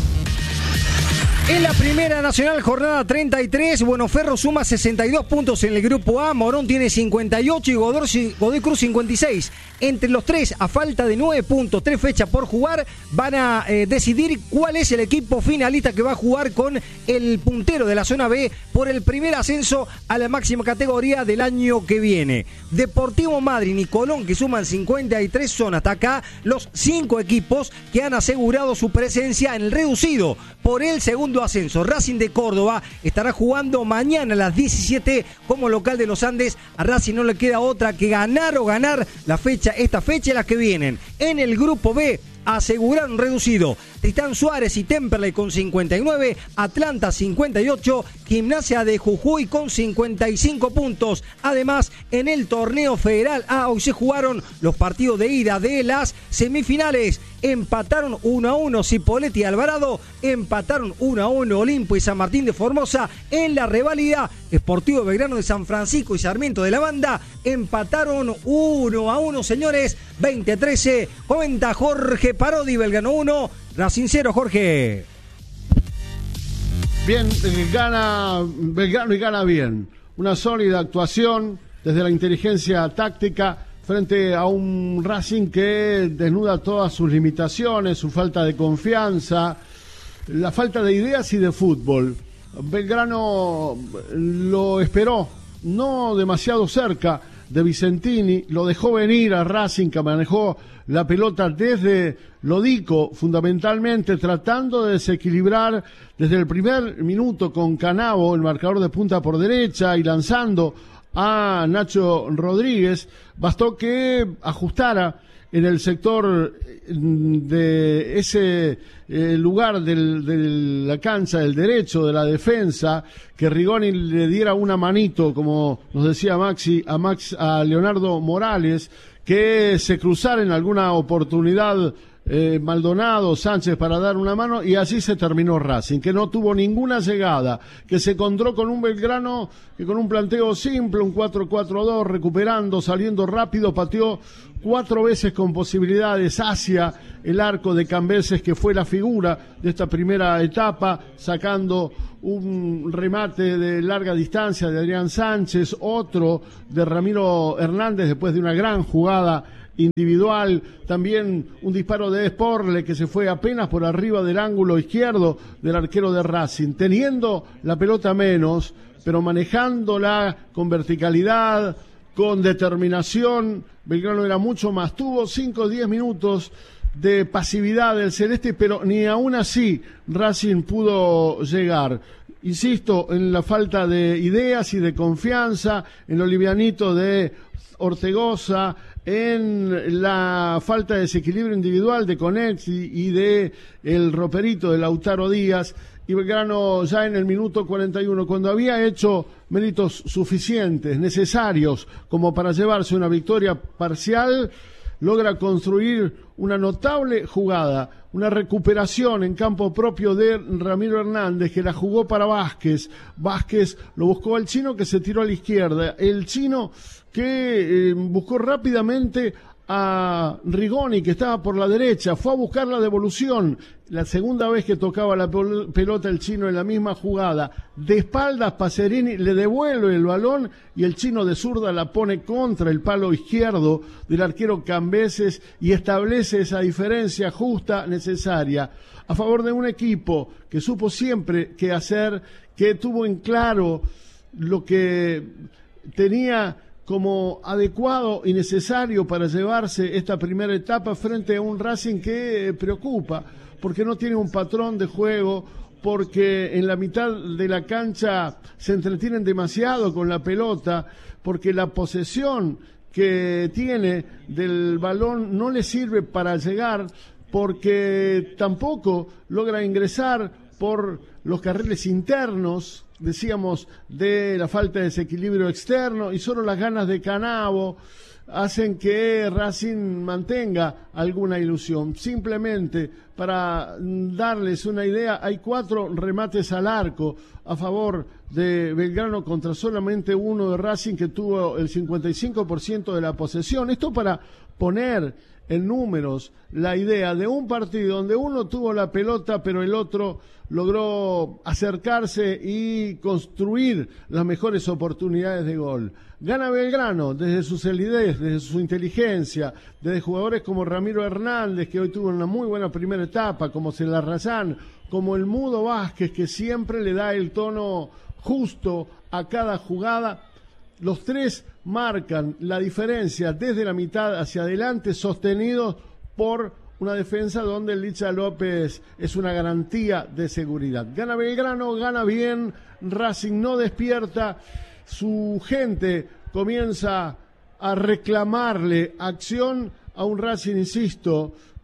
En la Primera Nacional, jornada treinta y tres, Buenoferro suma sesenta y dos puntos en el grupo A, Morón tiene cincuenta y ocho y Godoy, Godoy Cruz cincuenta y seis. Entre los tres, a falta de nueve puntos, tres fechas por jugar, van a eh, decidir cuál es el equipo finalista que va a jugar con el puntero de la zona B por el primer ascenso a la máxima categoría del año que viene. Deportivo Madryn y Colón, que suman cincuenta y tres, son hasta acá los cinco equipos que han asegurado su presencia en el reducido por el segundo ascenso. Racing de Córdoba estará jugando mañana a las diecisiete como local de los Andes. A Racing no le queda otra que ganar o ganar la fecha, esta fecha y las que vienen. En el grupo B, aseguraron reducido. Tristán Suárez y Temperley con cincuenta y nueve, Atlanta cincuenta y ocho, Gimnasia de Jujuy con cincuenta y cinco puntos. Además, en el torneo federal A hoy se jugaron los partidos de ida de las semifinales. Empataron uno a uno Cipolletti y Alvarado, empataron uno a uno Olimpo y San Martín de Formosa. En la reválida, Sportivo Belgrano de San Francisco y Sarmiento de la Banda empataron uno a uno, señores. veinte a trece, comenta Jorge Parodi, Belgrano uno, Racing cero, Jorge. Bien, eh, gana Belgrano y gana bien. Una sólida actuación desde la inteligencia táctica frente a un Racing que desnuda todas sus limitaciones, su falta de confianza, la falta de ideas y de fútbol. Belgrano lo esperó, no demasiado cerca de Vicentini, lo dejó venir a Racing, que manejó la pelota desde Lodico, fundamentalmente tratando de desequilibrar desde el primer minuto con Canavo, el marcador de punta por derecha, y lanzando a Nacho Rodríguez. Bastó que ajustara en el sector de ese eh, lugar del, de la cancha, del derecho, de la defensa, que Rigoni le diera una manito, como nos decía Maxi, a Max, a Leonardo Morales, que se cruzara en alguna oportunidad eh, Maldonado, Sánchez para dar una mano, y así se terminó Racing, que no tuvo ninguna llegada, que se encontró con un Belgrano que con un planteo simple, un cuatro cuatro dos, recuperando, saliendo rápido, pateó cuatro veces con posibilidades hacia el arco de Cambeses, que fue la figura de esta primera etapa, sacando un remate de larga distancia de Adrián Sánchez, otro de Ramiro Hernández después de una gran jugada individual, también un disparo de Sporle que se fue apenas por arriba del ángulo izquierdo del arquero de Racing, teniendo la pelota menos, pero manejándola con verticalidad, con determinación. Belgrano era mucho más, tuvo cinco o diez minutos de pasividad del celeste, pero ni aún así Racing pudo llegar. Insisto en la falta de ideas y de confianza, en lo livianito de Ortegoza, en la falta de desequilibrio individual de Conex y, y de el roperito de Lautaro Díaz. Y Belgrano ya en el minuto cuarenta y uno, cuando había hecho méritos suficientes, necesarios como para llevarse una victoria parcial, logra construir una notable jugada, una recuperación en campo propio de Ramiro Hernández, que la jugó para Vázquez. Vázquez lo buscó al Chino, que se tiró a la izquierda. El Chino que eh, buscó rápidamente a Rigoni, que estaba por la derecha, fue a buscar la devolución, la segunda vez que tocaba la pelota el Chino en la misma jugada, de espaldas Pacerini le devuelve el balón y el Chino de zurda la pone contra el palo izquierdo del arquero Cambeses y establece esa diferencia justa necesaria a favor de un equipo que supo siempre qué hacer, que tuvo en claro lo que tenía como adecuado y necesario para llevarse esta primera etapa frente a un Racing que preocupa, porque no tiene un patrón de juego, porque en la mitad de la cancha se entretienen demasiado con la pelota, porque la posesión que tiene del balón no le sirve para llegar, porque tampoco logra ingresar por los carriles internos, decíamos, de la falta de desequilibrio externo, y solo las ganas de Canavo hacen que Racing mantenga alguna ilusión. Simplemente para darles una idea, hay cuatro remates al arco a favor de Belgrano contra solamente uno de Racing, que tuvo el cincuenta y cinco por ciento de la posesión. Esto para poner en números la idea de un partido donde uno tuvo la pelota pero el otro logró acercarse y construir las mejores oportunidades de gol. Gana Belgrano desde su solidez, desde su inteligencia, desde jugadores como Ramiro Hernández, que hoy tuvo una muy buena primera etapa, como Celarrayán, como el Mudo Vázquez, que siempre le da el tono justo a cada jugada. Los tres marcan la diferencia desde la mitad hacia adelante, sostenidos por una defensa donde Licha López es una garantía de seguridad. Gana Belgrano, gana bien, Racing no despierta, su gente comienza a reclamarle acción a un Racing, insisto,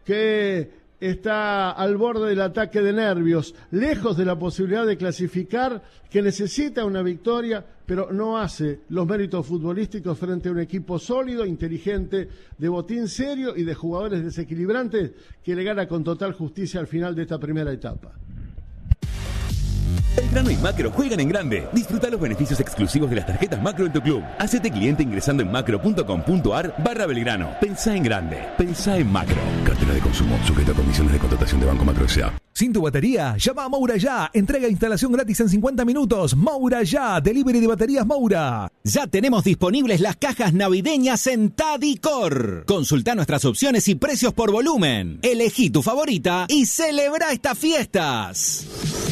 que está al borde del ataque de nervios, lejos de la posibilidad de clasificar, que necesita una victoria, pero no hace los méritos futbolísticos frente a un equipo sólido, inteligente, de botín serio y de jugadores desequilibrantes que le gana con total justicia al final de esta primera etapa. Belgrano y Macro juegan en grande. Disfruta los beneficios exclusivos de las tarjetas Macro en tu club. Hacete cliente ingresando en macro.com.ar barra Belgrano. Pensá en grande. Pensá en Macro. Cartera de consumo. Sujeta a condiciones de contratación de Banco Macro S A. Sin tu batería, llama a Moura Ya. Entrega e instalación gratis en cincuenta minutos. Moura Ya. Delivery de baterías Moura. Ya tenemos disponibles las cajas navideñas en Tadicor. Consulta nuestras opciones y precios por volumen. Elegí tu favorita y celebra estas fiestas.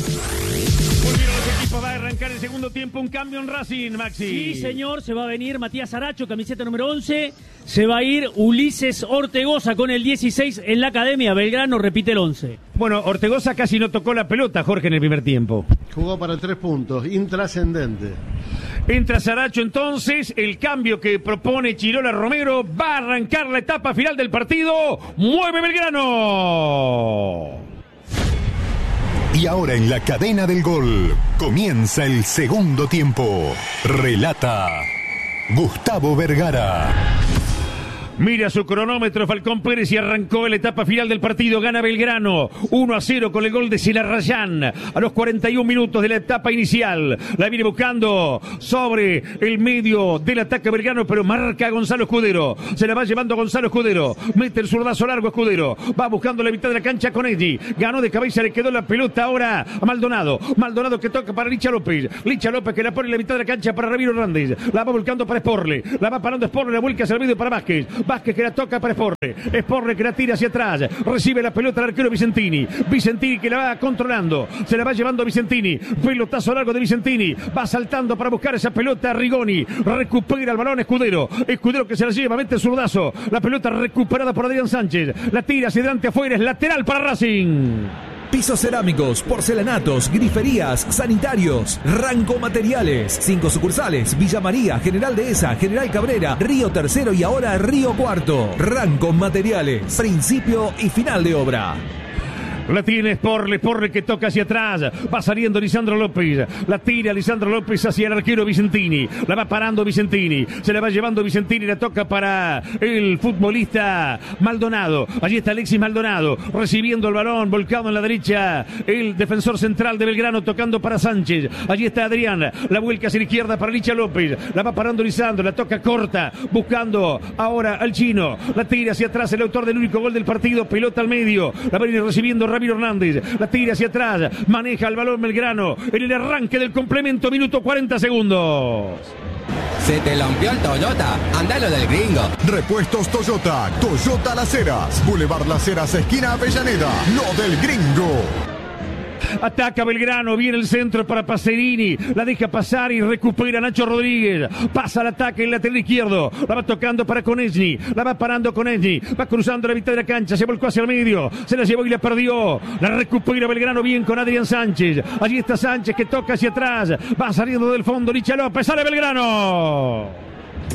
Va a arrancar el segundo tiempo, un cambio en Racing, Maxi. Sí, señor, se va a venir Matías Aracho, camiseta número once. Se va a ir Ulises Ortegoza con el dieciséis en la academia. Belgrano repite el once. Bueno, Ortegoza casi no tocó la pelota, Jorge, en el primer tiempo. Jugó para tres puntos, intrascendente. Entra Saracho entonces, el cambio que propone Chirola Romero, va a arrancar la etapa final del partido. ¡Mueve Belgrano! Y ahora en la cadena del gol comienza el segundo tiempo. Relata Gustavo Vergara. Mira su cronómetro Falcón Pérez y arrancó la etapa final del partido. Gana Belgrano uno a cero con el gol de Silarrayán a los cuarenta y un minutos de la etapa inicial. La viene buscando sobre el medio del ataque Belgrano, pero marca a Gonzalo Escudero. Se la va llevando a Gonzalo Escudero. Mete el zurdazo largo Escudero. Va buscando la mitad de la cancha con Eddy. Ganó de cabeza, le quedó la pelota ahora a Maldonado. Maldonado que toca para Licha López. Licha López que la pone en la mitad de la cancha para Ramiro Hernández. La va volcando para Sporle. La va parando Sporle, la vuelca hacia el medio para Vázquez. Vázquez que la toca para Sporle. Sporle que la tira hacia atrás. Recibe la pelota el arquero Vicentini. Vicentini que la va controlando. Se la va llevando Vicentini. Pelotazo largo de Vicentini. Va saltando para buscar esa pelota a Rigoni. Recupera el balón Escudero. Escudero que se la lleva. Mete el zurdazo. La pelota recuperada por Adrián Sánchez. La tira hacia adelante afuera. Es lateral para Racing. Pisos cerámicos, porcelanatos, griferías, sanitarios, Ranco Materiales. Cinco sucursales: Villa María, General Dehesa, General Cabrera, Río Tercero y ahora Río Cuarto. Ranco Materiales, principio y final de obra. La tiene Sporle, Sporle que toca hacia atrás. Va saliendo Lisandro López. La tira Lisandro López hacia el arquero Vicentini. La va parando Vicentini. Se la va llevando Vicentini. La toca para el futbolista Maldonado. Allí está Alexis Maldonado. Recibiendo el balón. Volcado en la derecha. El defensor central de Belgrano tocando para Sánchez. Allí está Adrián. La vuelca hacia la izquierda para Licha López. La va parando Lisandro. La toca corta. Buscando ahora al chino. La tira hacia atrás. El autor del único gol del partido. Pelota al medio. La va a ir recibiendo Ramiro Hernández, la tira hacia atrás, maneja el balón Belgrano en el arranque del complemento, minuto cuarenta segundos. Se te rompió el Toyota, andalo del gringo. Repuestos Toyota, Toyota Las Heras, Boulevard Las Heras, esquina Avellaneda, lo del gringo. Ataca Belgrano, viene el centro para Pacerini, la deja pasar y recupera Nacho Rodríguez, pasa al ataque en el lateral izquierdo, la va tocando para Konechny, la va parando Konechny, va cruzando la mitad de la cancha, se volcó hacia el medio, se la llevó y la perdió, la recupera Belgrano bien con Adrián Sánchez, allí está Sánchez que toca hacia atrás, va saliendo del fondo Licha López, sale Belgrano.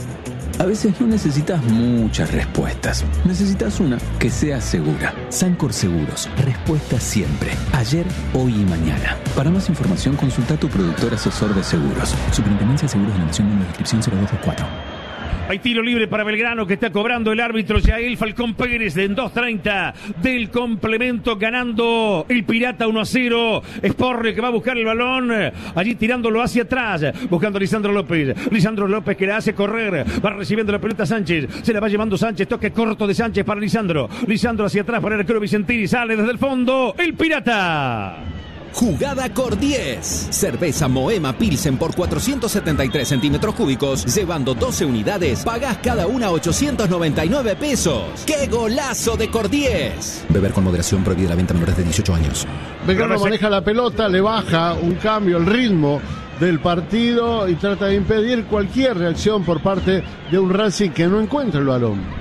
A veces no necesitas muchas respuestas. Necesitas una que sea segura. Sancor Seguros. Respuesta siempre. Ayer, hoy y mañana. Para más información, consulta a tu productor asesor de seguros. Superintendencia de Seguros de la Nación, número de inscripción cero dos dos cuatro. Hay tiro libre para Belgrano que está cobrando el árbitro Yael Falcón Pérez en dos treinta del complemento, ganando el Pirata uno a cero. Sporle que va a buscar el balón, allí tirándolo hacia atrás, buscando a Lisandro López. Lisandro López que la hace correr, va recibiendo la pelota Sánchez, se la va llevando Sánchez, toque corto de Sánchez para Lisandro. Lisandro hacia atrás para el arquero Vicentini, sale desde el fondo el Pirata. Jugada Cor diez. Cerveza Moema Pilsen por cuatrocientos setenta y tres centímetros cúbicos. Llevando doce unidades, pagás cada una ochocientos noventa y nueve pesos. ¡Qué golazo de Cor diez! Beber con moderación, prohibida la venta a menores de dieciocho años. Belgrano maneja la pelota, le baja un cambio el ritmo del partido y trata de impedir cualquier reacción por parte de un Racing que no encuentra el balón.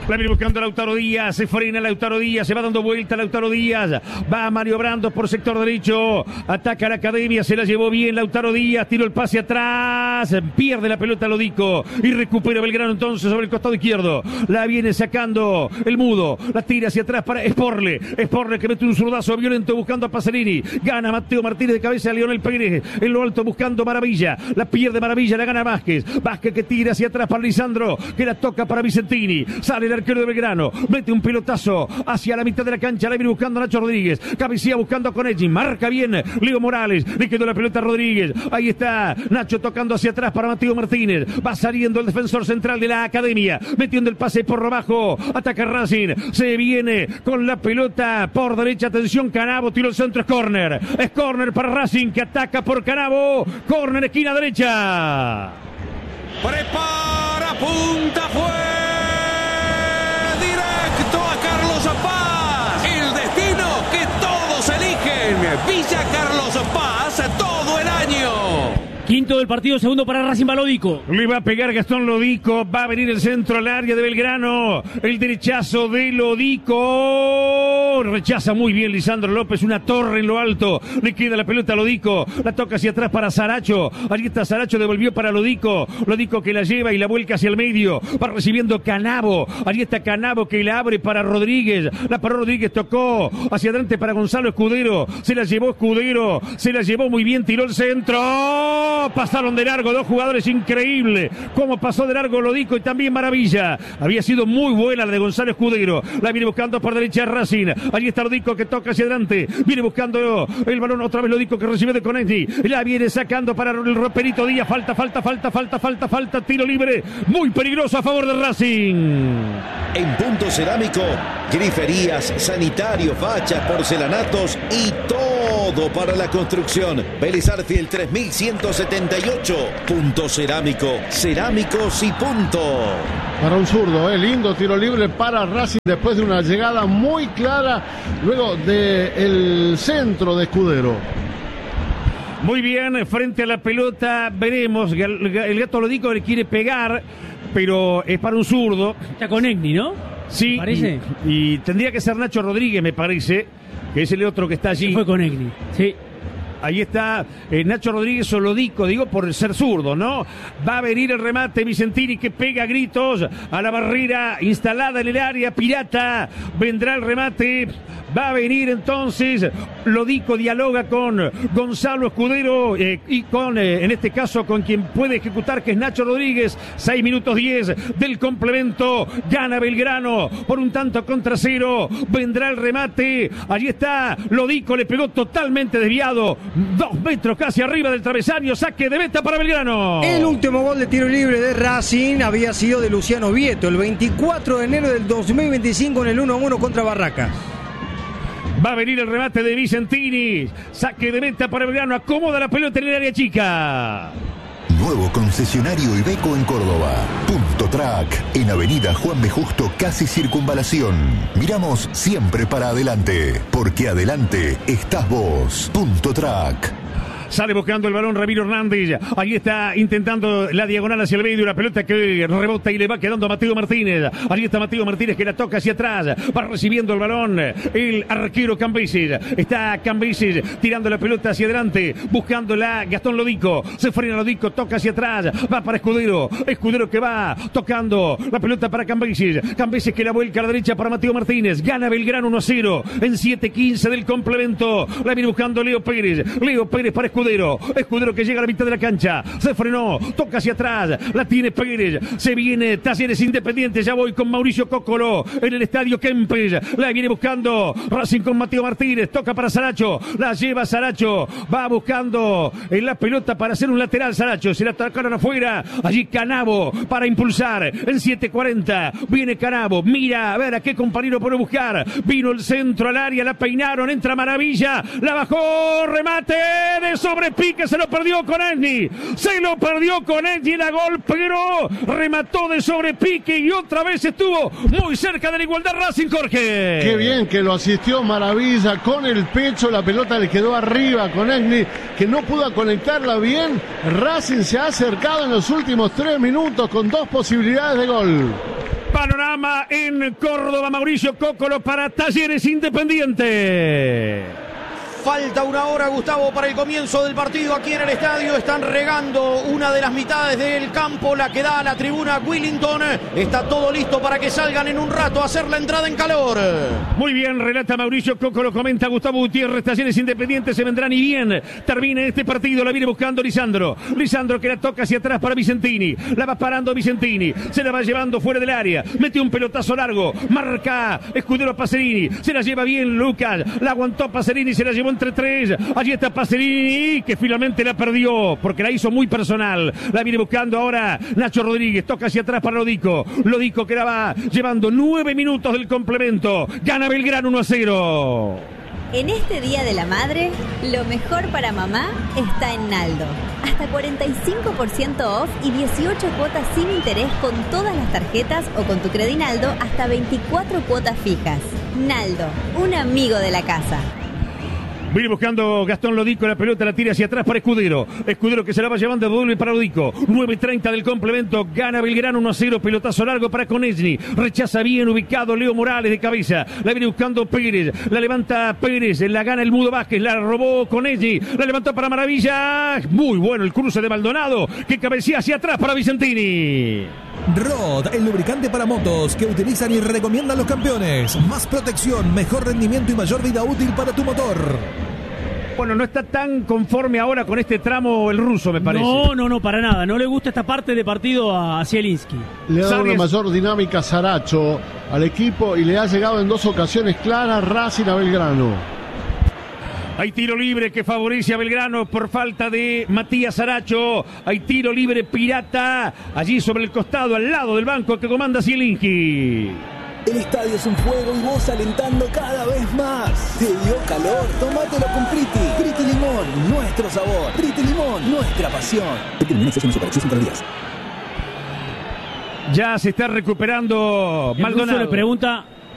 La viene buscando Lautaro Díaz. Se frena Lautaro Díaz. Se va dando vuelta Lautaro Díaz. Va maniobrando por sector derecho. Ataca la Academia. Se la llevó bien Lautaro Díaz. Tiró el pase atrás. Pierde la pelota Lodico. Y recupera Belgrano entonces sobre el costado izquierdo. La viene sacando el Mudo. La tira hacia atrás para Sporle. Sporle que mete un zurdazo violento buscando a Pacerini. Gana Mateo Martínez de cabeza a Lionel Pérez. En lo alto buscando Maravilla. La pierde Maravilla. La gana Vázquez. Vázquez que tira hacia atrás para Lisandro. Que la toca para Vicentini. Sale el arquero de Belgrano. Mete un pelotazo hacia la mitad de la cancha. La viene buscando a Nacho Rodríguez. Cabecía buscando a Conetti. Marca bien Leo Morales. Le quedó la pelota a Rodríguez. Ahí está Nacho tocando hacia atrás para Mateo Martínez. Va saliendo el defensor central de la Academia. Metiendo el pase por abajo. Ataca Racing. Se viene con la pelota por derecha. Atención, Canavo. Tiro el centro. Es córner. Es córner para Racing que ataca por Canavo. Córner, esquina derecha. Prepara, punta, fue directo a Carlos Paz. El destino que todos eligen. Villa Carlos Paz todo el año. Quinto del partido, segundo para Racing, va Lodico. Le va a pegar Gastón Lodico. Va a venir el centro al área de Belgrano. El derechazo de Lodico. Rechaza muy bien Lisandro López. Una torre en lo alto. Le queda la pelota a Lodico. La toca hacia atrás para Saracho. Allí está Saracho. Devolvió para Lodico. Lodico que la lleva y la vuelca hacia el medio. Va recibiendo Canavo. Allí está Canavo que la abre para Rodríguez. La paró Rodríguez. Tocó hacia adelante para Gonzalo Escudero. Se la llevó Escudero. Se la llevó muy bien. Tiró el centro. Pasaron de largo dos jugadores, increíble cómo pasó de largo Lodico y también Maravilla. Había sido muy buena la de Gonzalo Escudero. La viene buscando por derecha Racing. Allí está Lodico que toca hacia adelante. Viene buscando el balón otra vez Lodico que recibe de Conetti. La viene sacando para el Roperito Díaz. Falta, falta, falta, falta, falta, falta. Tiro libre. Muy peligroso a favor de Racing. En Punto Cerámico, griferías, sanitarios, fachas, porcelanatos y todo para la construcción. Vélez Arfield tres mil ciento setenta y ocho. Punto Cerámico. Cerámicos y punto. Para un zurdo, eh, lindo tiro libre para Racing después de una llegada muy clara luego del centro de Escudero. Muy bien, frente a la pelota, veremos. El Gato Lodico le quiere pegar, pero es para un zurdo. Está con Egni, ¿no? Sí, parece. Y, y tendría que ser Nacho Rodríguez, me parece, que es el otro que está allí. Sí, fue con Egni, sí. Ahí está eh, Nacho Rodríguez o Lodico, digo por ser zurdo, ¿no? Va a venir el remate Vicentini que pega gritos a la barrera instalada en el área pirata. Vendrá el remate. Va a venir entonces Lodico, dialoga con Gonzalo Escudero eh, y con, eh, en este caso, con quien puede ejecutar, que es Nacho Rodríguez. seis minutos diez del complemento. Gana Belgrano por un tanto contra cero. Vendrá el remate. Allí está Lodico, le pegó totalmente desviado. Dos metros casi arriba del travesaño. Saque de meta para Belgrano. El último gol de tiro libre de Racing había sido de Luciano Vieto el veinticuatro de enero del dos mil veinticinco en el uno a uno contra Barracas. Va a venir el remate de Vicentini. Saque de meta para Belgrano. Acomoda la pelota en el área chica. Nuevo concesionario Iveco en Córdoba. Punto Track. En Avenida Juan B. Justo, casi Circunvalación. Miramos siempre para adelante. Porque adelante estás vos. Punto Track. Sale buscando el balón Ramiro Hernández. Ahí está intentando la diagonal hacia el medio. Una pelota que rebota y le va quedando a Mateo Martínez. Ahí está Mateo Martínez que la toca hacia atrás. Va recibiendo el balón el arquero Cambeses. Está Cambeses tirando la pelota hacia adelante. Buscándola Gastón Lodico. Se frena Lodico. Toca hacia atrás. Va para Escudero. Escudero que va tocando la pelota para Cambeses. Cambeses que la vuelca a la derecha para Mateo Martínez. Gana Belgrano uno a cero en siete quince del complemento. La viene buscando Leo Pérez. Leo Pérez para Escudero. Escudero, Escudero que llega a la mitad de la cancha, se frenó, toca hacia atrás, la tiene Pérez, se viene Talleres Independientes, ya voy con Mauricio Cóccolo en el estadio Kempes, la viene buscando Racing con Mateo Martínez, toca para Saracho, la lleva Saracho, va buscando en la pelota para hacer un lateral Saracho, se la atacaron afuera, allí Canavo para impulsar, en siete cuarenta, viene Canavo, mira a ver a qué compañero puede buscar, vino el centro al área, la peinaron, entra Maravilla, la bajó, remate de sobrepique, se lo perdió con Esni, se lo perdió con Esni, la gol, pero remató de sobrepique y otra vez estuvo muy cerca de la igualdad Racing, Jorge. Qué bien que lo asistió Maravilla con el pecho, la pelota le quedó arriba con Esni, que no pudo conectarla bien. Racing se ha acercado en los últimos tres minutos con dos posibilidades de gol. Panorama en Córdoba, Mauricio Cócolo para Talleres Independiente. Falta una hora, Gustavo, para el comienzo del partido aquí en el estadio. Están regando una de las mitades del campo, la que da a la tribuna Willington. Está todo listo para que salgan en un rato a hacer la entrada en calor. Muy bien, relata Mauricio Coco, lo comenta Gustavo Gutiérrez. Talleres Independientes se vendrán y bien. Termina este partido, la viene buscando Lisandro. Lisandro que la toca hacia atrás para Vicentini. La va parando Vicentini. Se la va llevando fuera del área. Mete un pelotazo largo. Marca Escudero Pacerini. Se la lleva bien Lucas. La aguantó Pacerini, se la llevó entre tres. Allí está Pacerini, que finalmente la perdió porque la hizo muy personal. La viene buscando ahora Nacho Rodríguez. Toca hacia atrás para Lodico. Lodico que la va llevando nueve minutos del complemento. Gana Belgrano uno a cero. En este Día de la Madre, lo mejor para mamá está en Naldo. Hasta cuarenta y cinco por ciento off y dieciocho cuotas sin interés con todas las tarjetas o con tu Credinaldo hasta veinticuatro cuotas fijas. Naldo, un amigo de la casa. Viene buscando Gastón Lodico, la pelota la tira hacia atrás para Escudero. Escudero que se la va llevando, devuelve para Lodico. nueve treinta del complemento, gana Belgrano uno a cero, pelotazo largo para Konechny. Rechaza bien ubicado Leo Morales de cabeza. La viene buscando Pérez, la levanta Pérez, la gana el Mudo Vázquez, la robó Konechny. La levantó para Maravilla. Muy bueno el cruce de Maldonado, que cabecea hacia atrás para Vicentini. Rod, el lubricante para motos que utilizan y recomiendan los campeones. Más protección, mejor rendimiento y mayor vida útil para tu motor. Bueno, no está tan conforme ahora con este tramo el ruso, me parece. No, no, no, para nada. No le gusta esta parte de partido a Zielinski. Le ha dado una mayor dinámica a Saracho al equipo y le ha llegado en dos ocasiones claras Racing a Belgrano. Hay tiro libre que favorece a Belgrano por falta de Matías Saracho. Hay tiro libre pirata allí sobre el costado, al lado del banco que comanda Zielinski. El estadio es un fuego y vos alentando cada vez más. ¿Te dio calor? Tómatelo con Priti. Priti Limón, nuestro sabor. Priti Limón, nuestra pasión. Priti Limón, exceso en azúcar, exceso en calorías. Ya se está recuperando el Maldonado. ruso le pregunta